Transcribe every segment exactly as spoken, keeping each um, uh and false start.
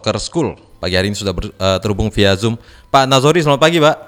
Soccer School. Pagi hari ini sudah ber, uh, terhubung via Zoom. Pak Nazori, selamat pagi, Pak.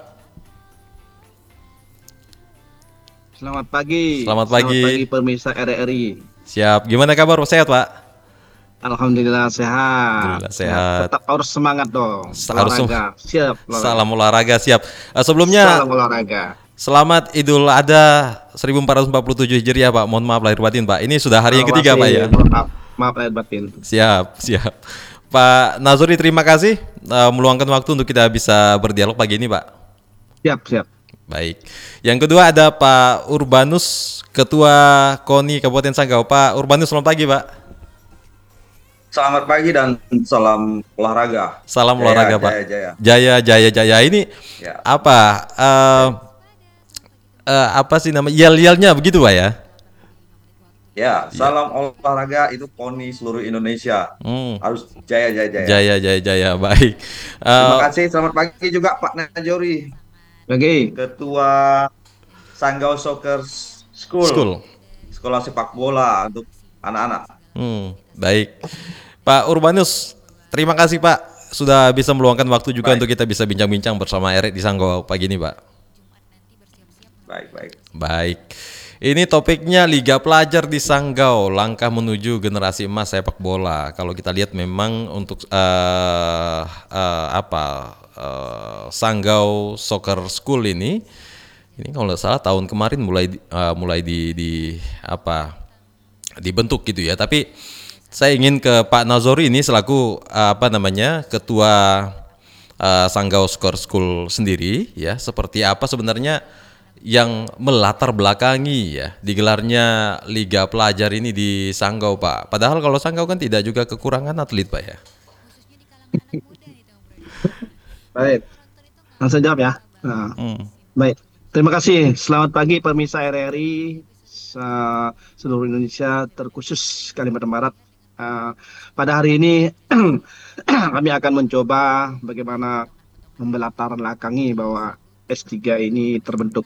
Selamat pagi. Selamat pagi. Selamat pagi pemirsa R R I. Siap. Gimana kabar? Sehat, Pak? Alhamdulillah sehat. Alhamdulillah sehat. Tetap harus semangat dong. Harus olahraga. Siap. Olahraga. Salam olahraga, siap. Uh, sebelumnya Salam olahraga. Selamat Idul Adha seribu empat ratus empat puluh tujuh Hijriah, Pak. Mohon maaf lahir batin, Pak. Ini sudah hari yang ketiga, Pak, ya. Maaf, maaf lahir batin. Siap, siap. Pak Nazori, terima kasih uh, meluangkan waktu untuk kita bisa berdialog pagi ini, Pak. Siap, siap. Baik. Yang kedua ada Pak Urbanus, Ketua KONI Kabupaten Sanggau. Pak Urbanus, selamat pagi, Pak. Selamat pagi dan salam olahraga. Salam jaya, olahraga, Pak. Jaya, jaya. Jaya, jaya, jaya. Ini ya. apa? Uh, uh, apa sih nama? Yel-yelnya begitu, Pak, ya? Ya, salam ya. Olahraga itu KONI seluruh Indonesia. Hmm. Harus jaya, jaya, jaya. Jaya, jaya, jaya. Baik. Uh, Terima kasih. Selamat pagi juga Pak Najori. Pagi. Ketua Sanggau Soccer School. School. Sekolah sepak bola untuk anak-anak. Hmm, baik. Pak Urbanus, terima kasih, Pak, sudah bisa meluangkan waktu juga baik. Untuk kita bisa bincang-bincang bersama R R I di Sanggau pagi ini, Pak. Baik, baik. Baik. Ini topiknya Liga Pelajar di Sanggau, langkah menuju generasi emas sepak bola. Kalau kita lihat memang untuk uh, uh, apa uh, Sanggau Soccer School ini, ini kalau nggak salah tahun kemarin mulai uh, mulai di, di apa dibentuk gitu ya. Tapi saya ingin ke Pak Nazori ini selaku uh, apa namanya ketua uh, Sanggau Soccer School sendiri ya, seperti apa sebenarnya yang melatar belakangi ya digelarnya Liga Pelajar ini di Sanggau, Pak. Padahal kalau Sanggau kan tidak juga kekurangan atlet, Pak, ya. Baik, langsung jawab ya. Nah, hmm. Baik, terima kasih. Selamat pagi pemirsa R R I seluruh Indonesia, terkhusus Kalimantan Barat. Uh, pada hari ini kami akan mencoba bagaimana membelatar belakangi bahwa S tiga ini terbentuk.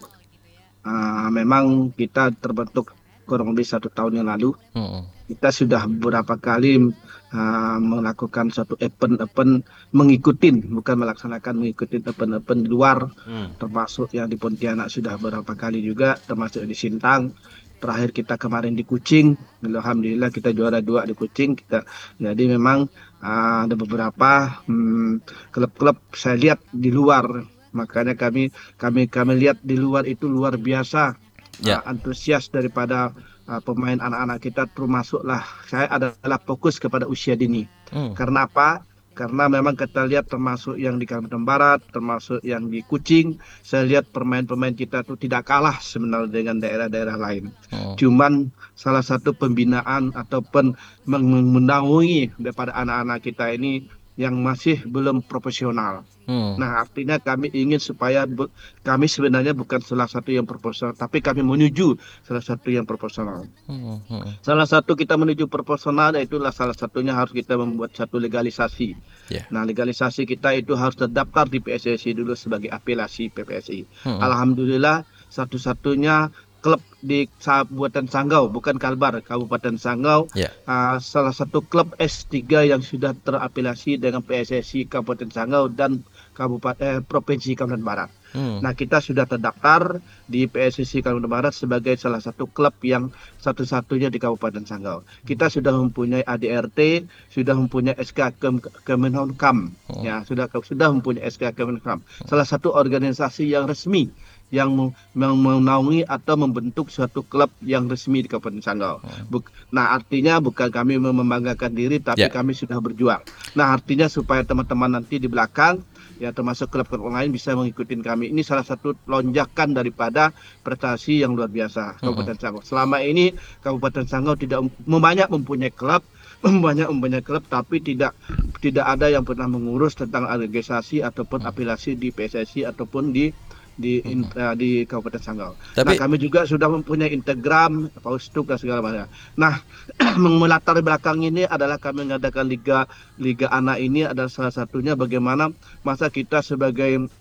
Uh, memang kita terbentuk kurang lebih satu tahun yang lalu. Hmm. Kita sudah beberapa kali uh, melakukan suatu event-event, mengikuti, bukan melaksanakan, mengikuti event-event di luar, hmm. termasuk yang di Pontianak sudah beberapa kali juga, termasuk di Sintang. Terakhir kita kemarin di Kucing, alhamdulillah kita juara dua di Kucing. Kita jadi memang uh, ada beberapa hmm, klub-klub saya lihat di luar, makanya kami kami kami lihat di luar itu luar biasa yeah. uh, antusias daripada uh, pemain anak-anak kita, termasuklah saya adalah fokus kepada usia dini. Hmm. Karena apa? Karena memang kita lihat termasuk yang di Kalimantan Barat, termasuk yang di Kucing, saya lihat pemain-pemain kita itu tidak kalah sebenarnya dengan daerah-daerah lain. Oh. Cuman salah satu pembinaan ataupun menaungi daripada anak-anak kita ini yang masih belum profesional. Hmm. Nah, artinya kami ingin supaya be, kami sebenarnya bukan salah satu yang profesional, tapi kami menuju salah satu yang profesional. Hmm. Hmm. Salah satu kita menuju profesional, itulah salah satunya harus kita membuat satu legalisasi. Yeah. Nah, legalisasi kita itu harus terdaftar di P S S I dulu sebagai apelasi P P S I. Hmm. Alhamdulillah, satu-satunya klub di Kabupaten Sanggau, bukan Kalbar, Kabupaten Sanggau, yeah. uh, salah satu klub S tiga yang sudah terafiliasi dengan P S S I Kabupaten Sanggau dan Kabupaten eh, Provinsi Kalimantan Barat. Hmm. Nah, kita sudah terdaftar di P S S I Kalimantan Barat sebagai salah satu klub yang satu-satunya di Kabupaten Sanggau. Kita sudah mempunyai A D R T, sudah mempunyai S K Kemenhukam, hmm. ya sudah sudah mempunyai S K Kemenhukam. Salah satu organisasi yang resmi yang menaungi atau membentuk suatu klub yang resmi di Kabupaten Sanggau. Buk, nah, artinya bukan kami membanggakan diri, tapi yeah. kami sudah berjuang. Nah, artinya supaya teman-teman nanti di belakang, ya termasuk klub-klub lain bisa mengikuti kami. Ini salah satu lonjakan daripada prestasi yang luar biasa Kabupaten Sanggau. Selama ini Kabupaten Sanggau tidak banyak mempunyai klub, banyak mempunyai klub, tapi tidak tidak ada yang pernah mengurus tentang organisasi ataupun afiliasi di P S S I ataupun di di hmm. uh, di Kabupaten Sanggau. Tapi, nah, kami juga sudah mempunyai Instagram, Facebook dan segala macam. Nah, melatar belakang ini adalah kami mengadakan liga liga anak ini adalah salah satunya bagaimana masa kita sebagai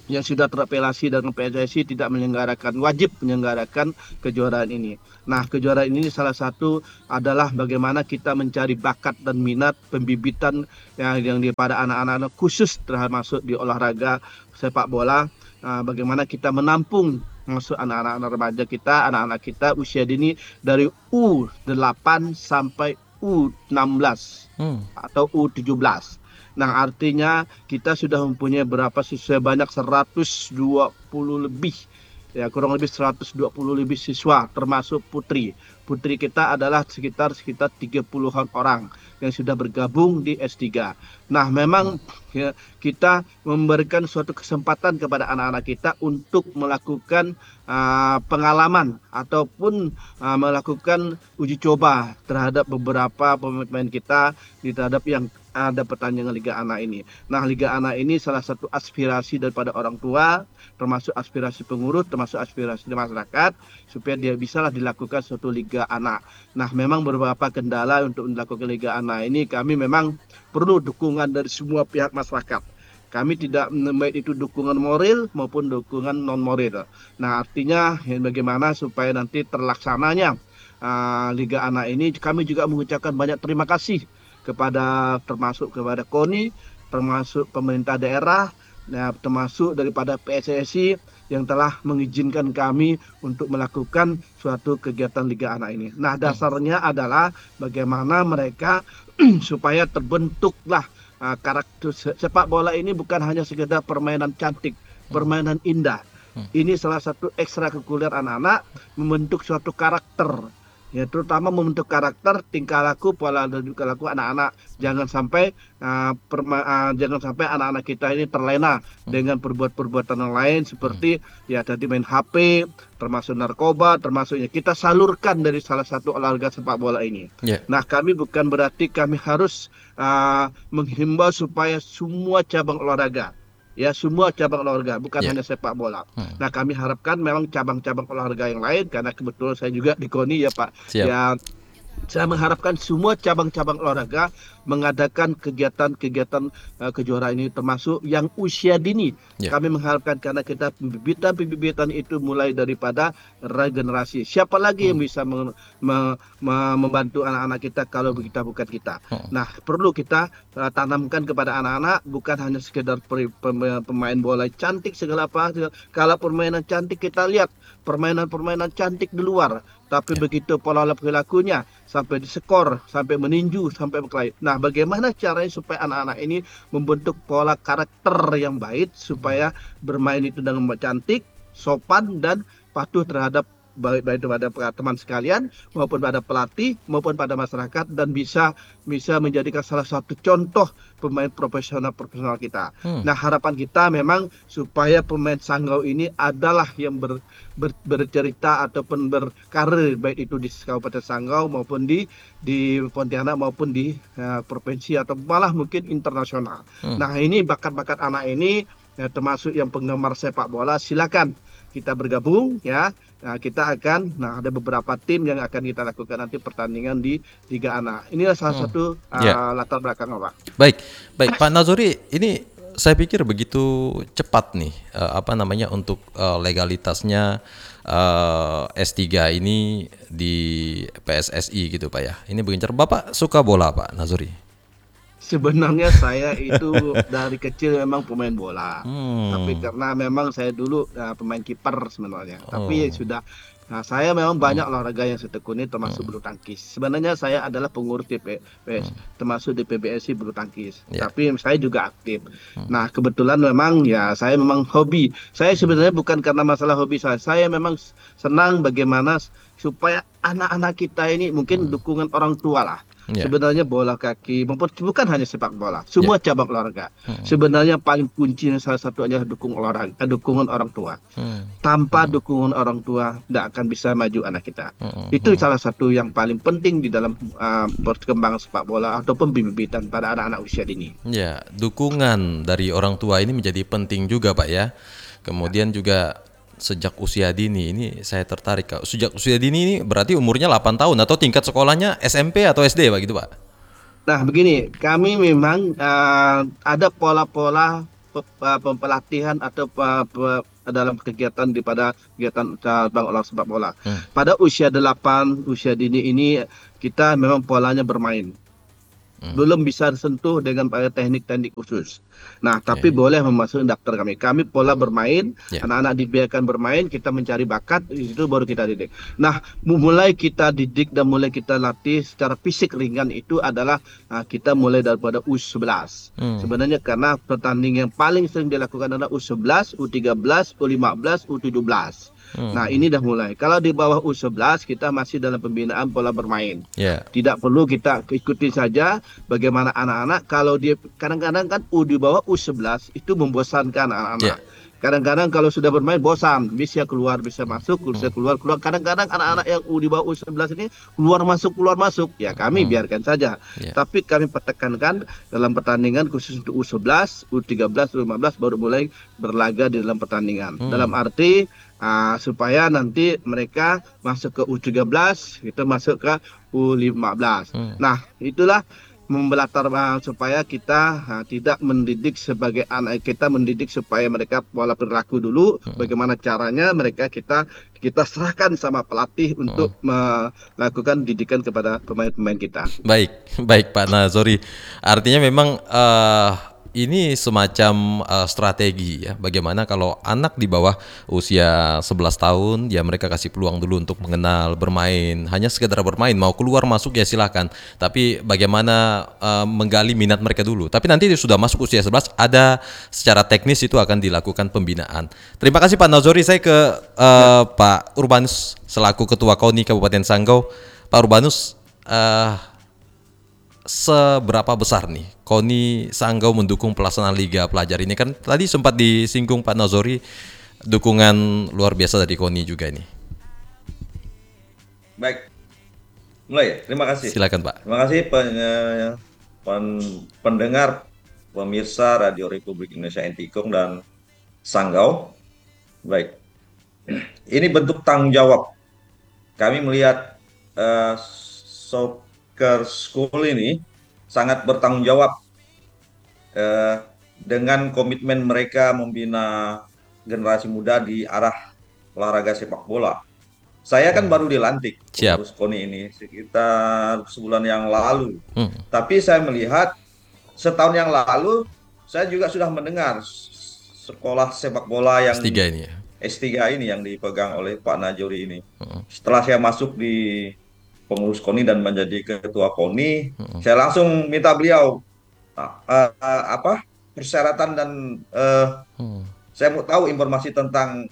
yang sudah terapelasi dengan P S S I tidak menyelenggarakan, wajib menyelenggarakan kejuaraan ini. Nah, kejuaraan ini salah satu adalah bagaimana kita mencari bakat dan minat pembibitan yang, yang daripada anak-anak khusus termasuk di olahraga sepak bola. Uh, bagaimana kita menampung masuk anak-anak remaja kita, anak-anak kita usia dini dari U delapan sampai U enam belas hmm. atau U tujuh belas. Nah, artinya kita sudah mempunyai berapa siswa, banyak seratus dua puluh lebih, ya kurang lebih seratus dua puluh lebih siswa, termasuk putri. Putri kita adalah sekitar sekitar tiga puluhan orang yang sudah bergabung di S tiga. Nah, memang ya, kita memberikan suatu kesempatan kepada anak-anak kita untuk melakukan uh, pengalaman ataupun uh, melakukan uji coba terhadap beberapa pemain kita di terhadap yang ada pertandingan Liga Anak ini. Nah, Liga Anak ini salah satu aspirasi daripada orang tua, termasuk aspirasi pengurus, termasuk aspirasi masyarakat, supaya dia bisalah dilakukan suatu Liga Anak. Nah, memang beberapa kendala untuk melakukan Liga Anak ini, kami memang perlu dukungan dari semua pihak masyarakat. Kami tidak baik itu dukungan moral maupun dukungan non moral. Nah, artinya ya, bagaimana supaya nanti terlaksananya uh, Liga Anak ini, kami juga mengucapkan banyak terima kasih kepada termasuk kepada KONI, termasuk pemerintah daerah, ya, termasuk daripada P S S I yang telah mengizinkan kami untuk melakukan suatu kegiatan Liga Anak ini. Nah, dasarnya adalah bagaimana mereka supaya terbentuklah uh, karakter sepak bola ini bukan hanya sekedar permainan cantik, permainan indah. Ini salah satu ekstrakurikuler anak-anak, membentuk suatu karakter. Ya, terutama membentuk karakter, tingkah laku, pola tingkah laku anak-anak. Jangan sampai uh, perma, uh, jangan sampai anak-anak kita ini terlena hmm. dengan perbuatan-perbuatan yang lain seperti hmm. ya tadi main H P, termasuk narkoba, termasuknya kita salurkan dari salah satu olahraga sepak bola ini. Yeah. Nah, kami bukan berarti kami harus uh, menghimbau supaya semua cabang olahraga, ya semua cabang olahraga, bukan yeah. hanya sepak bola. Hmm. Nah, kami harapkan memang cabang-cabang olahraga yang lain, karena kebetulan saya juga di KONI ya Pak. Siap. Ya, saya mengharapkan semua cabang-cabang olahraga mengadakan kegiatan-kegiatan uh, kejuaraan ini, termasuk yang usia dini. Yeah. Kami mengharapkan karena kita pembibitan-pembibitan itu mulai daripada regenerasi. Siapa lagi hmm. yang bisa me- me- me- membantu anak-anak kita kalau kita bukan kita. Hmm. Nah, perlu kita uh, tanamkan kepada anak-anak bukan hanya sekedar per- pem- pemain bola cantik segala apa. Kalau permainan cantik kita lihat permainan-permainan cantik di luar, tapi yeah. begitu pola perilakunya sampai diskor, sampai meninju, sampai berkelahi. Nah, bagaimana caranya supaya anak-anak ini membentuk pola karakter yang baik supaya bermain itu dengan cantik, sopan dan patuh terhadap baik baik pada teman sekalian maupun pada pelatih maupun pada masyarakat, dan bisa bisa menjadikan salah satu contoh pemain profesional profesional kita. Hmm. Nah, harapan kita memang supaya pemain Sanggau ini adalah yang ber, ber, bercerita ataupun berkarir baik itu di Kabupaten Sanggau maupun di di Pontianak maupun di uh, provinsi atau malah mungkin internasional. Hmm. Nah, ini bakat-bakat anak ini ya, termasuk yang penggemar sepak bola, silakan kita bergabung ya. Nah, kita akan, nah ada beberapa tim yang akan kita lakukan nanti pertandingan di Liga Anak. Inilah salah hmm. satu uh, yeah. latar belakang Pak. Baik, baik Pak Nazuri, ini saya pikir begitu cepat nih uh, apa namanya untuk uh, legalitasnya uh, S tiga ini di P S S I gitu Pak ya. Ini begini, Bapak suka bola Pak Nazuri? Sebenarnya saya itu dari kecil memang pemain bola, hmm. tapi karena memang saya dulu uh, pemain kiper sebenarnya. Oh. Tapi sudah, nah saya memang banyak hmm. olahraga yang saya tekuni, termasuk hmm. bulu tangkis. Sebenarnya saya adalah pengurus D P S, hmm. termasuk di P B S I bulu tangkis. Yeah. Tapi saya juga aktif. Hmm. Nah, kebetulan memang ya saya memang hobi. Saya sebenarnya bukan karena masalah hobi saya. Saya memang senang bagaimana supaya anak-anak kita ini mungkin hmm. dukungan orang tua lah. Yeah. Sebenarnya bola kaki maupun bukan hanya sepak bola, semua yeah. cabang olahraga. Hmm. Sebenarnya paling kuncinya salah satu adalah dukung olahraga, dukungan orang tua. Hmm. Tanpa hmm. dukungan orang tua tidak akan bisa maju anak kita. Hmm. Itu hmm. salah satu yang paling penting di dalam uh, perkembangan sepak bola ataupun pembibitan pada anak-anak usia dini. Ya, yeah. dukungan dari orang tua ini menjadi penting juga Pak ya. Kemudian yeah. juga sejak usia dini, ini saya tertarik Kak. Sejak usia dini ini berarti umurnya delapan tahun atau tingkat sekolahnya S M P atau S D Pak gitu Pak? Nah, begini, kami memang uh, ada pola-pola pelatihan atau dalam kegiatan daripada kegiatan cabang olahraga sepak bola. Hmm. Pada usia delapan, usia dini ini kita memang polanya bermain. Hmm. Belum bisa sentuh dengan teknik-teknik khusus. Nah, okay. tapi boleh memasukkan daftar kami. Kami pola bermain, yeah. anak-anak dibiarkan bermain, kita mencari bakat, itu baru kita didik. Nah, mulai kita didik dan mulai kita latih secara fisik ringan itu adalah nah, kita mulai daripada U sebelas. Hmm. Sebenarnya karena pertandingan yang paling sering dilakukan adalah U sebelas, U tiga belas, U lima belas, U tujuh belas. Hmm. Nah, ini dah mulai. Kalau di bawah U sebelas kita masih dalam pembinaan pola bermain. Yeah. Tidak perlu kita ikuti saja bagaimana anak-anak. Kalau dia kadang-kadang kan U di bawah U sebelas itu membosankan anak-anak. Yeah. Kadang-kadang kalau sudah bermain bosan, bisa keluar, bisa masuk, bisa keluar, keluar. Kadang-kadang anak-anak yang U di bawah U sebelas ini keluar masuk, keluar masuk. Ya kami hmm. biarkan saja. Yeah. Tapi kami tekankan dalam pertandingan khusus untuk U sebelas, U tiga belas, U lima belas baru mulai berlaga di dalam pertandingan. Hmm. Dalam arti uh, supaya nanti mereka masuk ke U tiga belas, kita masuk ke U lima belas. Hmm. Nah, itulah membelatar uh, supaya kita uh, tidak mendidik sebagai anak kita, mendidik supaya mereka pola perilaku dulu. Hmm. Bagaimana caranya mereka kita kita serahkan sama pelatih untuk hmm. melakukan didikan kepada pemain-pemain kita. Baik, baik Pak Nazori. Artinya memang uh, ini semacam uh, strategi ya. Bagaimana kalau anak di bawah usia sebelas tahun ya mereka kasih peluang dulu untuk mengenal bermain. Hanya sekedar bermain, mau keluar masuk ya silakan. Tapi bagaimana uh, menggali minat mereka dulu. Tapi nanti sudah masuk usia sebelas ada secara teknis itu akan dilakukan pembinaan. Terima kasih Pak Nazori. Saya ke uh, ya. Pak Urbanus selaku Ketua KONI Kabupaten Sanggau. Pak Urbanus, uh, seberapa besar nih KONI Sanggau mendukung pelaksanaan Liga Pelajar ini? Kan tadi sempat disinggung Pak Nazori, dukungan luar biasa dari KONI juga ini. Baik, mulai. Terima kasih. Silakan Pak. Terima kasih pen, pen, pendengar, pemirsa Radio Republik Indonesia Intikung dan Sanggau. Baik, ini bentuk tanggung jawab. Kami melihat uh, so Soccer School ini sangat bertanggung jawab eh, dengan komitmen mereka membina generasi muda di arah olahraga sepak bola. Saya kan baru dilantik pengurus KONI ini sekitar sebulan yang lalu. Hmm. Tapi saya melihat setahun yang lalu saya juga sudah mendengar sekolah sepak bola yang S tiga ini ya. S tiga ini yang dipegang oleh Pak Nazori ini. Hmm. Setelah saya masuk di pengurus KONI dan menjadi ketua KONI, hmm. saya langsung minta beliau uh, uh, apa persyaratan dan uh, hmm. saya mau tahu informasi tentang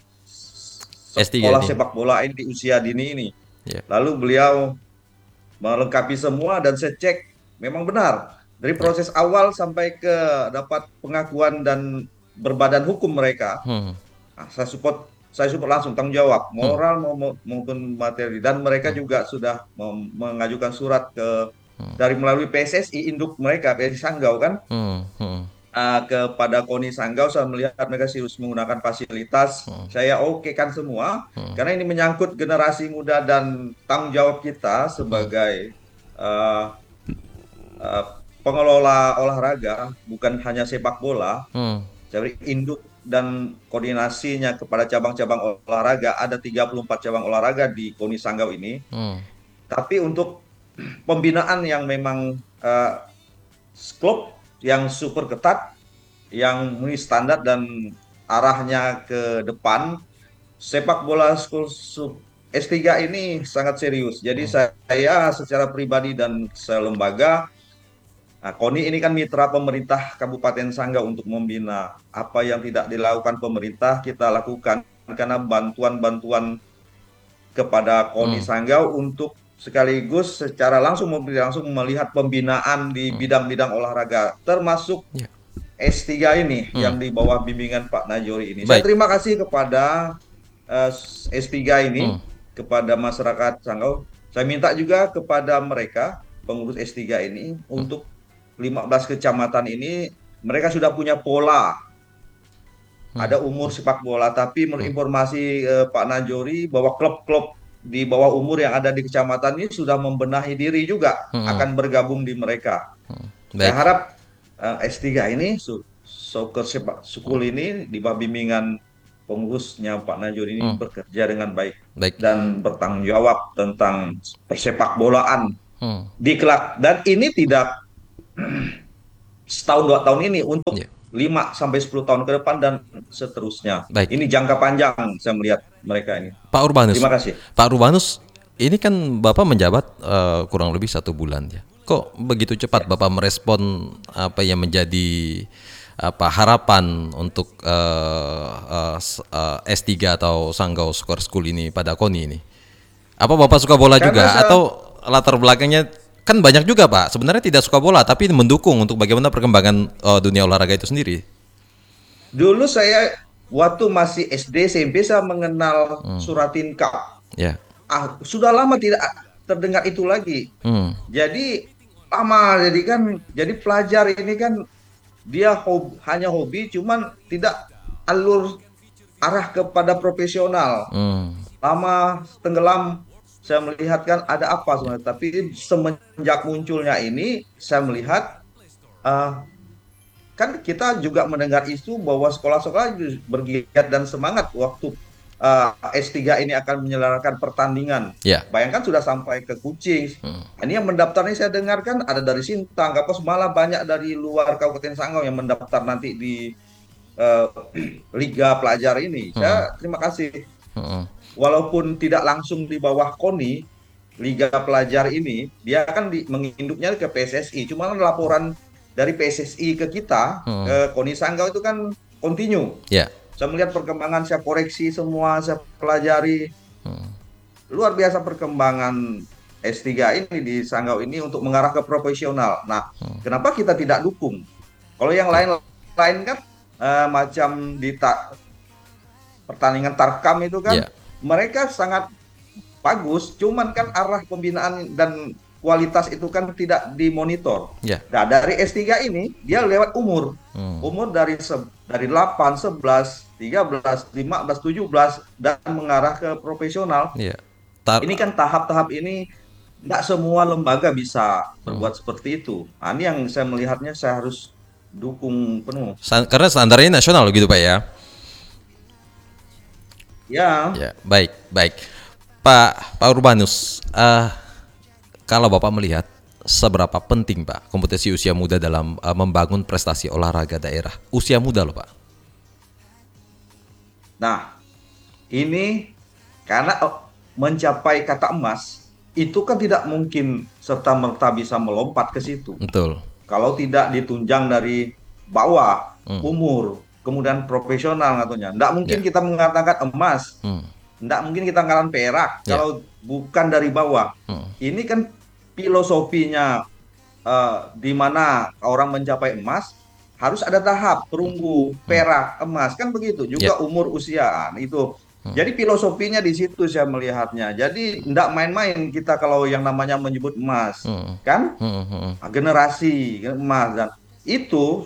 sekolah sepak bola ini di usia dini ini. Yeah. Lalu beliau melengkapi semua dan saya cek memang benar dari proses yeah. awal sampai ke dapat pengakuan dan berbadan hukum mereka. Hmm. Nah, saya support. Saya support langsung tanggung jawab moral hmm. maupun materi dan mereka hmm. juga sudah mengajukan surat ke hmm. dari melalui P S S I induk mereka P S S I Sanggau kan hmm. Hmm. Uh, kepada KONI Sanggau. Saya melihat mereka serius menggunakan fasilitas. hmm. Saya oke kan semua hmm. karena ini menyangkut generasi muda dan tanggung jawab kita sebagai hmm. uh, uh, pengelola olahraga bukan hanya sepak bola. hmm. Jadi induk dan koordinasinya kepada cabang-cabang olahraga, ada tiga puluh empat cabang olahraga di KONI Sanggau ini. Hmm. Tapi untuk pembinaan yang memang uh, klub yang super ketat, yang memenuhi standar dan arahnya ke depan, sepak bola school S tiga ini sangat serius. Jadi hmm. saya secara pribadi dan saya lembaga, nah, KONI ini kan mitra pemerintah Kabupaten Sanggau untuk membina apa yang tidak dilakukan pemerintah kita lakukan karena bantuan-bantuan kepada KONI hmm. Sanggau untuk sekaligus secara langsung langsung melihat pembinaan di bidang-bidang olahraga termasuk yeah. S tiga ini hmm. yang di bawah bimbingan Pak Nazori ini. Baik. Saya terima kasih kepada uh, S tiga ini hmm. kepada masyarakat Sanggau. Saya minta juga kepada mereka pengurus S tiga ini hmm. untuk lima belas kecamatan ini mereka sudah punya pola. Hmm. Ada umur sepak bola, tapi menurut hmm. informasi eh, Pak Nazori bahwa klub-klub di bawah umur yang ada di kecamatan ini sudah membenahi diri juga hmm. akan bergabung di mereka. Hmm. Saya harap eh, S tiga ini Soccer Sepak School ini di bawah bimbingan pengurusnya Pak Najur ini Hmm. bekerja dengan baik Baik. dan bertanggung jawab tentang persepak bolaan Hmm. di kelak, dan ini tidak setahun dua tahun ini, untuk Ya. lima sampai sepuluh tahun ke depan dan seterusnya. Baik. Ini jangka panjang saya melihat mereka ini. Pak Urbanus. Terima kasih. Pak Urbanus, ini kan Bapak menjabat eh, kurang lebih satu bulan ya. Kok begitu cepat Bapak merespon apa yang menjadi apa harapan untuk eh, eh, s- eh, S tiga atau Sanggau Soccer School ini pada KONI ini? Apa Bapak suka bola Karena juga saya- atau latar belakangnya kan banyak juga Pak. Sebenarnya tidak suka bola tapi mendukung untuk bagaimana perkembangan eh, dunia olahraga itu sendiri. Dulu saya waktu masih S D S M P saya mengenal Suratin Cup. Ya. Ah, sudah lama tidak terdengar itu lagi. Hmm. Jadi lama, jadi kan jadi pelajar ini kan dia hobi, hanya hobi, cuman tidak alur arah kepada profesional. Hmm. Lama tenggelam, saya melihat kan ada apa sebenarnya. Tapi semenjak munculnya ini saya melihat uh, kan kita juga mendengar isu bahwa sekolah-sekolah bergiat dan semangat waktu uh, S tiga ini akan menyelenggarakan pertandingan. Ya. Bayangkan sudah sampai ke Kucing. Hmm. Ini yang mendaftar ini saya dengarkan ada dari Sintang, Kapuas, malah banyak dari luar Kabupaten Sanggau yang mendaftar nanti di uh, Liga Pelajar ini. Saya terima kasih. Hmm. Walaupun tidak langsung di bawah KONI, Liga Pelajar ini dia kan di, menginduknya ke P S S I. Cuma laporan dari P S S I ke kita, Hmm. ke KONI Sanggau itu kan kontinu. Ya. Saya melihat perkembangan, saya koreksi semua, saya pelajari. Hmm. Luar biasa perkembangan S tiga ini di Sanggau ini untuk mengarah ke profesional. Nah, kenapa kita tidak dukung? Kalau yang lain-lain kan eh, macam di ta- pertandingan Tarkam itu kan Ya. mereka sangat bagus, cuman kan arah pembinaan dan kualitas itu kan tidak dimonitor. Ya. Nah, dari S tiga ini dia lewat umur. Hmm. Umur dari se- dari delapan, sebelas, tiga belas, lima belas, tujuh belas dan mengarah ke profesional. Ya. Tar- Ini kan tahap-tahap ini nggak semua lembaga bisa berbuat seperti itu. Nah, ini yang saya melihatnya saya harus dukung penuh. San- karena standarnya nasional gitu Pak ya. Ya, Ya, baik, baik. Pak Pak Urbanus, eh, kalau Bapak melihat seberapa penting Pak kompetisi usia muda dalam eh, membangun prestasi olahraga daerah. Usia muda loh Pak. nah ini karena eh, mencapai kata emas itu kan tidak mungkin serta-merta bisa melompat ke situ. Betul. Kalau tidak ditunjang dari bawah, Hmm. umur, kemudian profesional katanya. Nggak mungkin Ya. kita mengatakan emas, Hmm. nggak mungkin kita mengatakan perak Ya. kalau bukan dari bawah. Hmm. Ini kan filosofinya eh, di mana orang mencapai emas harus ada tahap perunggu, perak, emas, kan begitu. Juga Ya. umur usia itu. Jadi filosofinya di situ saya melihatnya. Jadi nggak main-main kita kalau yang namanya menyebut emas, Hmm. kan? Hmm. Hmm. Generasi emas, dan itu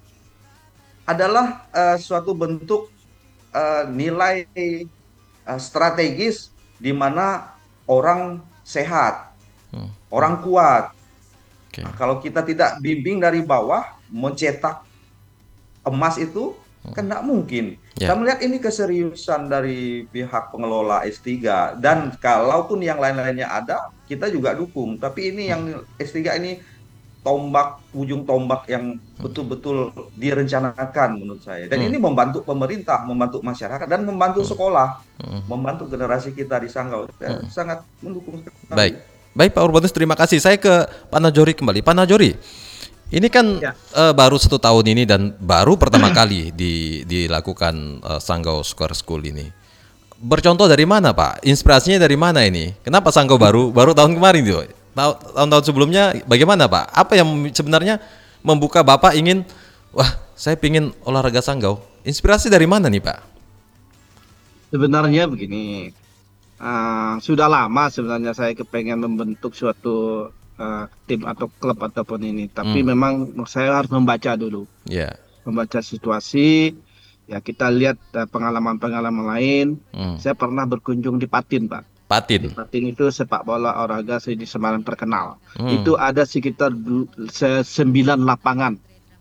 adalah eh, suatu bentuk eh, nilai eh, strategis di mana orang sehat, Hmm. orang kuat. Oke. Nah, kalau kita tidak bimbing dari bawah mencetak emas itu kan nggak mungkin. Ya. Saya melihat ini keseriusan dari pihak pengelola S tiga, dan kalaupun yang lain-lainnya ada, kita juga dukung. Tapi ini yang S tiga ini tombak, ujung tombak yang betul-betul direncanakan menurut saya. Dan Hmm. ini membantu pemerintah, membantu masyarakat, dan membantu sekolah, Hmm. membantu generasi kita di Sanggau. Saya sangat mendukung sekali. Baik. Baik Pak Urbanus, terima kasih. Saya ke Pak Najori kembali. Pak Najori, ini kan Ya. eh, baru satu tahun ini dan baru pertama kali di, dilakukan eh, Sanggau Soccer School ini. Bercontoh dari mana Pak? Inspirasinya dari mana ini? Kenapa Sanggau baru baru tahun kemarin tuh? Tahu- Tahun-tahun sebelumnya bagaimana Pak? Apa yang sebenarnya membuka Bapak ingin, wah saya pingin olahraga Sanggau? Inspirasi dari mana nih Pak? Sebenarnya begini, ah, sudah lama sebenarnya saya kepengen membentuk suatu ah, tim atau klub ataupun ini, tapi Hmm. memang saya harus membaca dulu, Ya. membaca situasi. Ya kita lihat ah, pengalaman-pengalaman lain. Hmm. Saya pernah berkunjung di Patin, Pak. Patin. Patin itu sepak bola olahraga di Semarang terkenal. Hmm. Itu ada sekitar du- se- sembilan lapangan. Oke.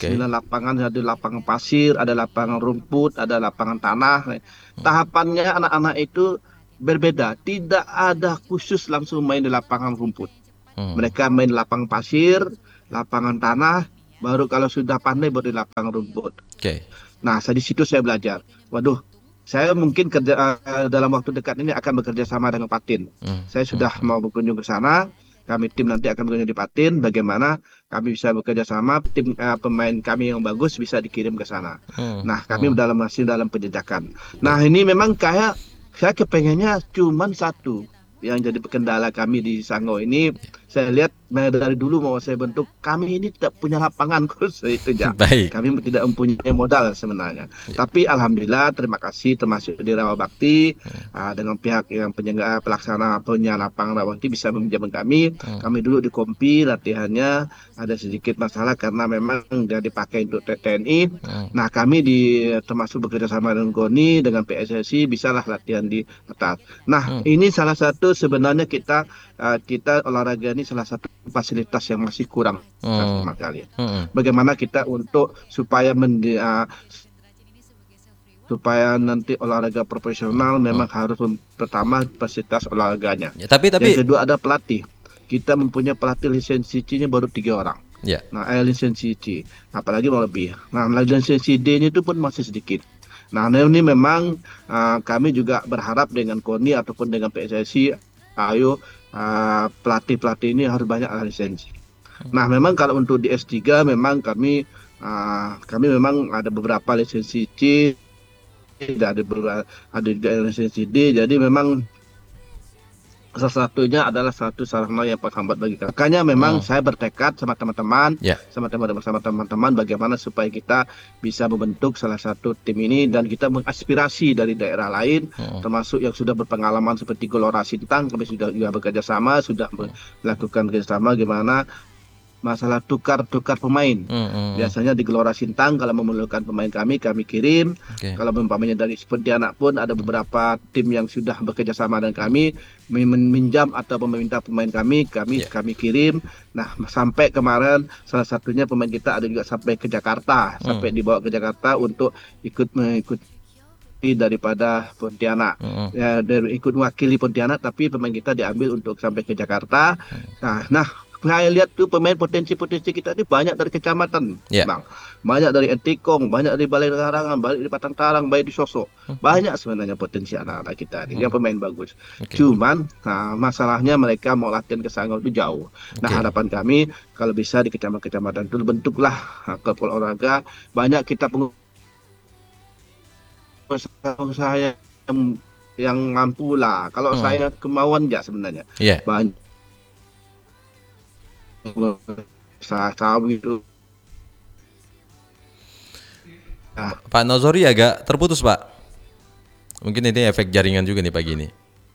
Oke. sembilan lapangan, ada lapangan pasir, ada lapangan rumput, ada lapangan tanah. Tahapannya anak-anak itu berbeda. Tidak ada khusus langsung main di lapangan rumput. Hmm. Mereka main di lapangan pasir, lapangan tanah, baru kalau sudah pandai baru di lapangan rumput. Oke. Nah, saya di situ saya belajar. Waduh, saya mungkin kerja eh, dalam waktu dekat ini akan bekerja sama dengan Patin. Hmm. Saya sudah Hmm. mau berkunjung ke sana. Kami tim nanti akan berkunjung di Patin. Bagaimana kami bisa bekerja sama, tim eh, pemain kami yang bagus bisa dikirim ke sana. Hmm. Nah, kami Hmm. dalam masih dalam penjejakan. Nah, ini memang kayak saya kepengennya cuman satu yang jadi kendala kami di Sanggau ini. Saya lihat dari dulu mau saya bentuk, kami ini tidak punya lapangan khusus itu ya. Baik. Kami tidak mempunyai modal sebenarnya. Ya. Tapi alhamdulillah terima kasih termasuk di Rawa Bakti hmm. uh, dengan pihak yang penyelenggara pelaksana punya lapangan Rawa Bakti bisa meminjam kami. Hmm. Kami dulu di Kompi latihannya ada sedikit masalah karena memang dia dipakai untuk T N I. Hmm. Nah kami di termasuk bekerja sama dengan Goni dengan P S S I bisalah latihan di atas. Nah hmm. ini salah satu sebenarnya kita uh, kita olahraga ini salah satu fasilitas yang masih kurang hmm. sama sekali. Hmm. Bagaimana kita untuk supaya mendi, uh, supaya nanti olahraga profesional hmm. memang harus pertama fasilitas olahraganya. Ya, tapi tapi yang kedua ada pelatih. Kita mempunyai pelatih lisensi C-nya baru tiga orang. Ya. Nah, eh, lisensi C, apalagi mau lebih. Nah, lisensi D-nya itu pun masih sedikit. Nah, ini memang uh, kami juga berharap dengan KONI ataupun dengan P S S I, ayo uh, pelatih-pelatih ini harus banyak lisensi. Nah, memang kalau untuk di S tiga memang kami uh, kami memang ada beberapa lisensi C, ada beberapa ada juga lisensi D. Jadi memang salah satunya adalah satu sarana yang penghambat bagi kami. Makanya memang hmm. saya bertekad sama teman-teman, yeah. sama teman-teman sama teman-teman bagaimana supaya kita bisa membentuk salah satu tim ini dan kita mengaspirasi dari daerah lain, hmm. termasuk yang sudah berpengalaman seperti Gelora Sintang, kami sudah juga bekerja sama, sudah hmm. melakukan kerjasama gimana masalah tukar-tukar pemain. Mm-hmm. Biasanya di Gelora Sintang kalau memerlukan pemain kami, kami kirim. Okay. Kalau umpamanya dari Pontianak pun ada beberapa tim yang sudah bekerja sama dengan kami, meminjam atau meminta pemain kami, kami yeah. kami kirim. Nah, sampai kemarin salah satunya pemain kita ada juga sampai ke Jakarta, mm. sampai dibawa ke Jakarta untuk ikut mengikuti daripada Pontianak. Mm-hmm. Ya, dari ikut mewakili Pontianak, tapi pemain kita diambil untuk sampai ke Jakarta. Mm. Nah, nah saya lihat tuh pemain potensi-potensi kita ini banyak dari kecamatan, yeah. Bang. Banyak dari Entikong, banyak dari Balai Karangan, banyak di Batang Tarang, banyak di Sosok. Hmm. Banyak sebenarnya potensi anak-anak kita ini, hmm. yang pemain bagus. Okay. Cuman nah, masalahnya mereka mau latihan ke Sanggau itu jauh. Nah, okay. harapan kami kalau bisa di kecamatan-kecamatan itu bentuklah klub olahraga. Banyak kita pengusaha yang, yang mampu lah. Kalau hmm. saya kemauan ya sebenarnya. Yeah. Banyak sawit itu. Nah. Pak Nozori agak terputus, Pak. Mungkin ini efek jaringan juga nih pagi ini.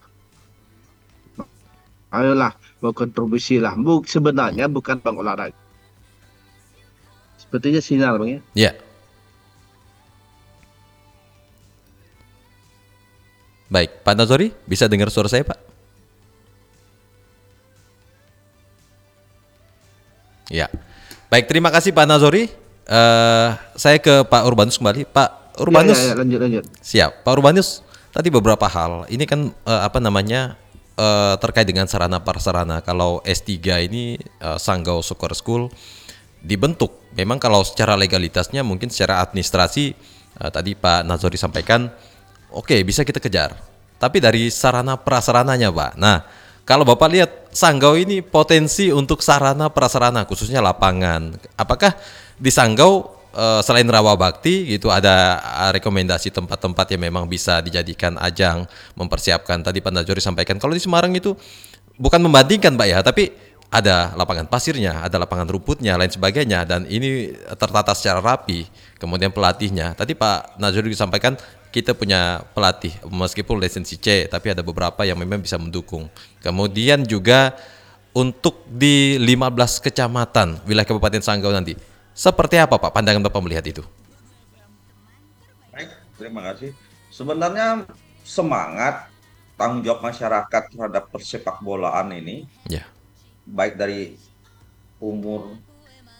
Ayolah, mau kontribusi lah. Buk, sebenarnya bukan bang olahraga. Sepertinya sinyal, Bang ya. Ya. Baik, Pak Nozori, bisa dengar suara saya, Pak? Ya, baik, terima kasih Pak Nazori. Uh, saya ke Pak Urbanus kembali. Pak Urbanus, ya, ya, ya, lanjut, lanjut. Siap, Pak Urbanus. Tadi beberapa hal. Ini kan uh, apa namanya uh, terkait dengan sarana prasarana. Kalau S tiga ini uh, Sanggau Soccer School dibentuk. Memang kalau secara legalitasnya, mungkin secara administrasi uh, tadi Pak Nazori sampaikan, oke okay, bisa kita kejar. Tapi dari sarana prasarananya, Pak. Nah. Kalau Bapak lihat Sanggau ini potensi untuk sarana prasarana khususnya lapangan. Apakah di Sanggau e, selain Rawa Bakti gitu ada rekomendasi tempat-tempat yang memang bisa dijadikan ajang mempersiapkan? Tadi Pak Najori sampaikan kalau di Semarang itu bukan membandingkan Pak ya, tapi ada lapangan pasirnya, ada lapangan rumputnya, lain sebagainya, dan ini tertata secara rapi. Kemudian pelatihnya, tadi Pak Najori sampaikan kita punya pelatih meskipun lisensi C, tapi ada beberapa yang memang bisa mendukung. Kemudian juga untuk di lima belas kecamatan wilayah Kabupaten Sanggau nanti, seperti apa Pak pandangan Bapak melihat itu? Baik, terima kasih. Sebenarnya semangat tanggung jawab masyarakat terhadap persepak bolaan ini, yeah. baik dari umur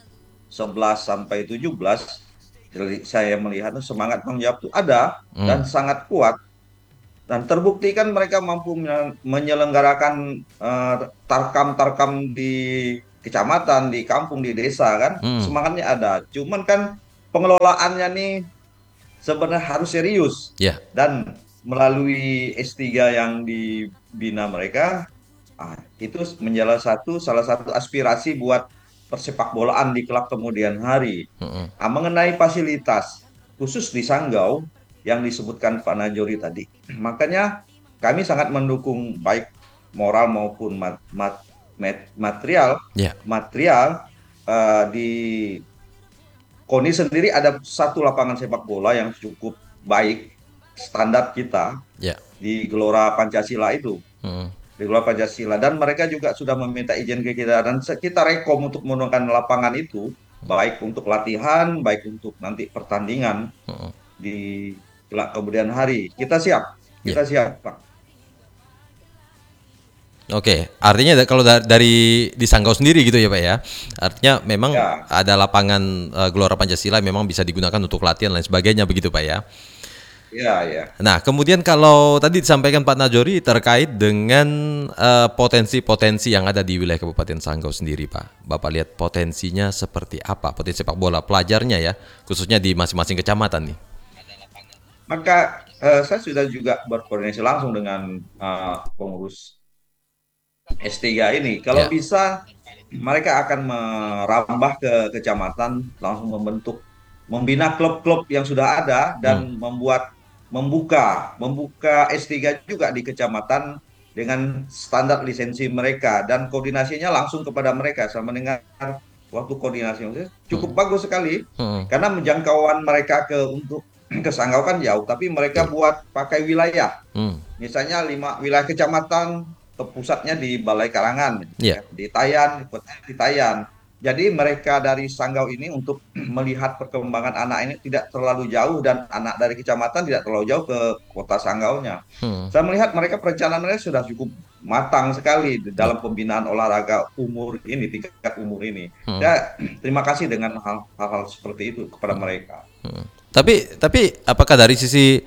sebelas sampai tujuh belas, jadi saya melihat semangat tanggung jawab itu ada dan Hmm. sangat kuat. Dan terbukti kan mereka mampu menyelenggarakan eh, tarkam-tarkam di kecamatan, di kampung, di desa kan. Hmm. Semangatnya ada. Cuman kan pengelolaannya nih sebenarnya harus serius. Ya. Dan melalui S tiga yang dibina mereka, ah, itu menjadi satu salah satu aspirasi buat persepak bolaan di kelak kemudian hari. Hmm. Ah, mengenai fasilitas, khusus di Sanggau yang disebutkan Pak Najori tadi. Makanya kami sangat mendukung baik moral maupun mat, mat, mat- material. Ya. Material eh, di KONI sendiri ada satu lapangan sepak bola yang cukup baik standar kita Ya. di Gelora Pancasila itu. Hmm. Di Gelora Pancasila, dan mereka juga sudah meminta izin ke kita dan kita rekom untuk menggunakan lapangan itu baik untuk latihan, baik untuk nanti pertandingan Hmm. di kelak kemudian hari. Kita siap, Ya. kita siap, Pak. Oke, artinya da- kalau da- dari di Sanggau sendiri gitu ya Pak ya. Artinya memang Ya, ada lapangan eh, Gelora Pancasila memang bisa digunakan untuk latihan dan lain sebagainya begitu Pak ya. ya, ya. Nah, kemudian kalau tadi disampaikan Pak Najori terkait dengan eh, potensi-potensi yang ada di wilayah Kabupaten Sanggau sendiri, Pak. Bapak lihat potensinya seperti apa? Potensi sepak bola pelajarnya ya, khususnya di masing-masing kecamatan nih. Maka eh, saya sudah juga berkoordinasi langsung dengan eh, pengurus S tiga ini. Kalau Ya. bisa mereka akan merambah ke kecamatan, langsung membentuk, membina klub-klub yang sudah ada Hmm. dan membuat membuka membuka S tiga juga di kecamatan dengan standar lisensi mereka dan koordinasinya langsung kepada mereka. Saya mendengar waktu koordinasi cukup Hmm. bagus sekali Hmm. karena menjangkauan mereka ke untuk ke Sanggau kan jauh, tapi mereka Betul. buat pakai wilayah. Hmm. Misalnya lima wilayah kecamatan, ke pusatnya di Balai Karangan, Ya. ya, di Tayan, kotanya di Tayan. Jadi mereka dari Sanggau ini untuk melihat perkembangan anak ini tidak terlalu jauh dan anak dari kecamatan tidak terlalu jauh ke kota Sanggaunya. Hmm. Saya melihat mereka perencanaan mereka sudah cukup matang sekali di Ya. dalam pembinaan olahraga umur ini, tingkat umur ini. Hmm. Ya, terima kasih dengan hal- hal-hal seperti itu kepada mereka. Hmm. Tapi tapi apakah dari sisi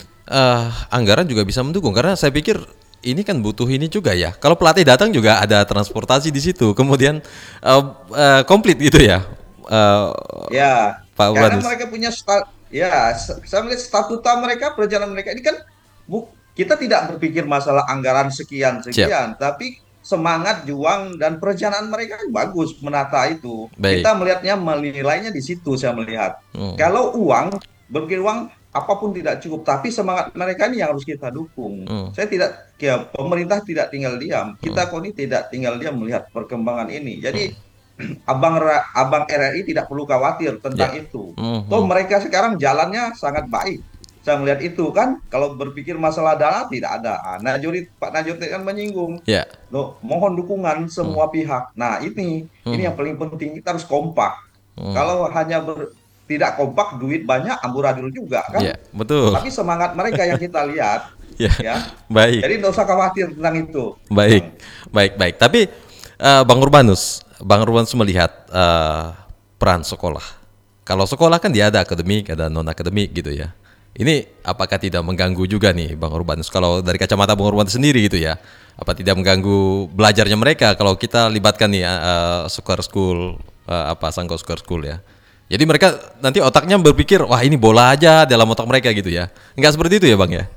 eh, anggaran juga bisa mendukung? Karena saya pikir ini kan butuh ini juga ya. Kalau pelatih datang juga ada transportasi di situ, kemudian eh, eh, komplit gitu ya, eh, Ya, Pak karena Urbanus. mereka punya sta- ya, s- saya melihat statuta mereka, perencanaan mereka ini kan bu, kita tidak berpikir masalah anggaran sekian Siap, sekian, tapi semangat, juang dan perencanaan mereka bagus menata itu. baik. Kita melihatnya, menilainya di situ saya melihat. Hmm. Kalau uang, berpikir uang apapun tidak cukup, tapi semangat mereka ini yang harus kita dukung. Hmm. Saya tidak, ya, pemerintah tidak tinggal diam. Hmm. Kita kok ini tidak tinggal diam melihat perkembangan ini. Jadi Hmm. Abang Ra- Abang R R I tidak perlu khawatir Ya. tentang itu. Hmm. Toh Hmm. mereka sekarang jalannya sangat baik. Saya melihat itu kan, kalau berpikir masalah dana tidak ada. Ah, Najuri, Pak Najuri kan menyinggung, Ya. loh, mohon dukungan Hmm. semua pihak. Nah ini, ini Hmm. yang paling penting, kita harus kompak. Hmm. Kalau hanya ber- tidak kompak, duit banyak, amburadul juga kan. Ya, betul. Tapi semangat mereka yang kita lihat, Ya, ya. baik, Jadi tidak usah khawatir tentang itu. baik, baik, baik. Tapi eh, Bang Urbanus, Bang Urbanus melihat eh, peran sekolah. Kalau sekolah kan dia ada akademik, ada non akademik gitu ya. Ini apakah tidak mengganggu juga nih Bang Urbanus? Kalau dari kacamata Bang Urbanus sendiri gitu ya, apa tidak mengganggu belajarnya mereka kalau kita libatkan nih uh, Soccer School, uh, apa Sanggau Soccer School ya? Jadi mereka nanti otaknya berpikir, wah ini bola aja dalam otak mereka gitu ya. Enggak seperti itu ya Bang ya?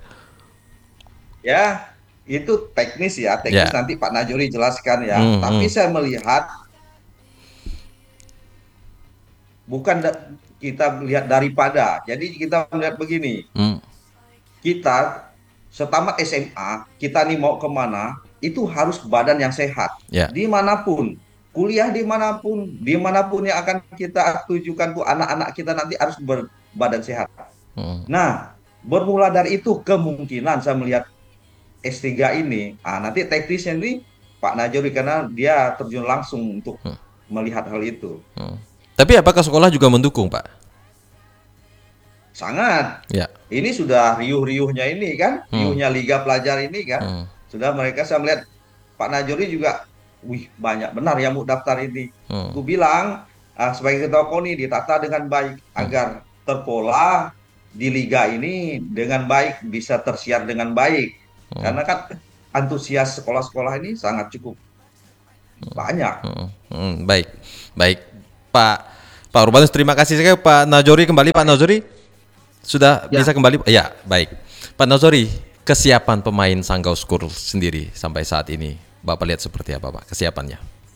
Ya, itu teknis ya, teknis Ya. nanti Pak Najuri jelaskan ya. Hmm, Tapi hmm. saya melihat bukan da- kita melihat daripada. Jadi kita melihat begini, Hmm. kita setamat S M A, kita nih mau kemana, itu harus badan yang sehat. Ya. Dimanapun, kuliah dimanapun, dimanapun yang akan kita tujukan tuh anak-anak kita nanti harus berbadan sehat. Hmm. Nah, bermula dari itu kemungkinan saya melihat S tiga ini, ah, nanti teknisnya ini Pak Najori karena dia terjun langsung untuk Hmm. melihat hal itu. Hmm. Tapi apakah sekolah juga mendukung Pak? Sangat. Ya. Ini sudah riuh-riuhnya ini kan, Hmm. riuhnya Liga Pelajar ini kan. Hmm. Sudah mereka saya melihat Pak Najori juga, wih banyak benar yang mau daftar ini. Hmm. Aku bilang uh, sebagai ketua KONI ditata dengan baik Hmm. agar terpola di liga ini dengan baik, bisa tersiar dengan baik. Hmm. Karena kan antusias sekolah-sekolah ini sangat cukup banyak. Hmm. Hmm. Baik, baik, Pak Pak Urbanus, terima kasih sekali. Pak Najori kembali, Pak Najori sudah Ya, bisa kembali? Ya, baik. Pak Najori, kesiapan pemain Sanggau School sendiri sampai saat ini, Bapak lihat seperti apa, Pak? Kesiapannya?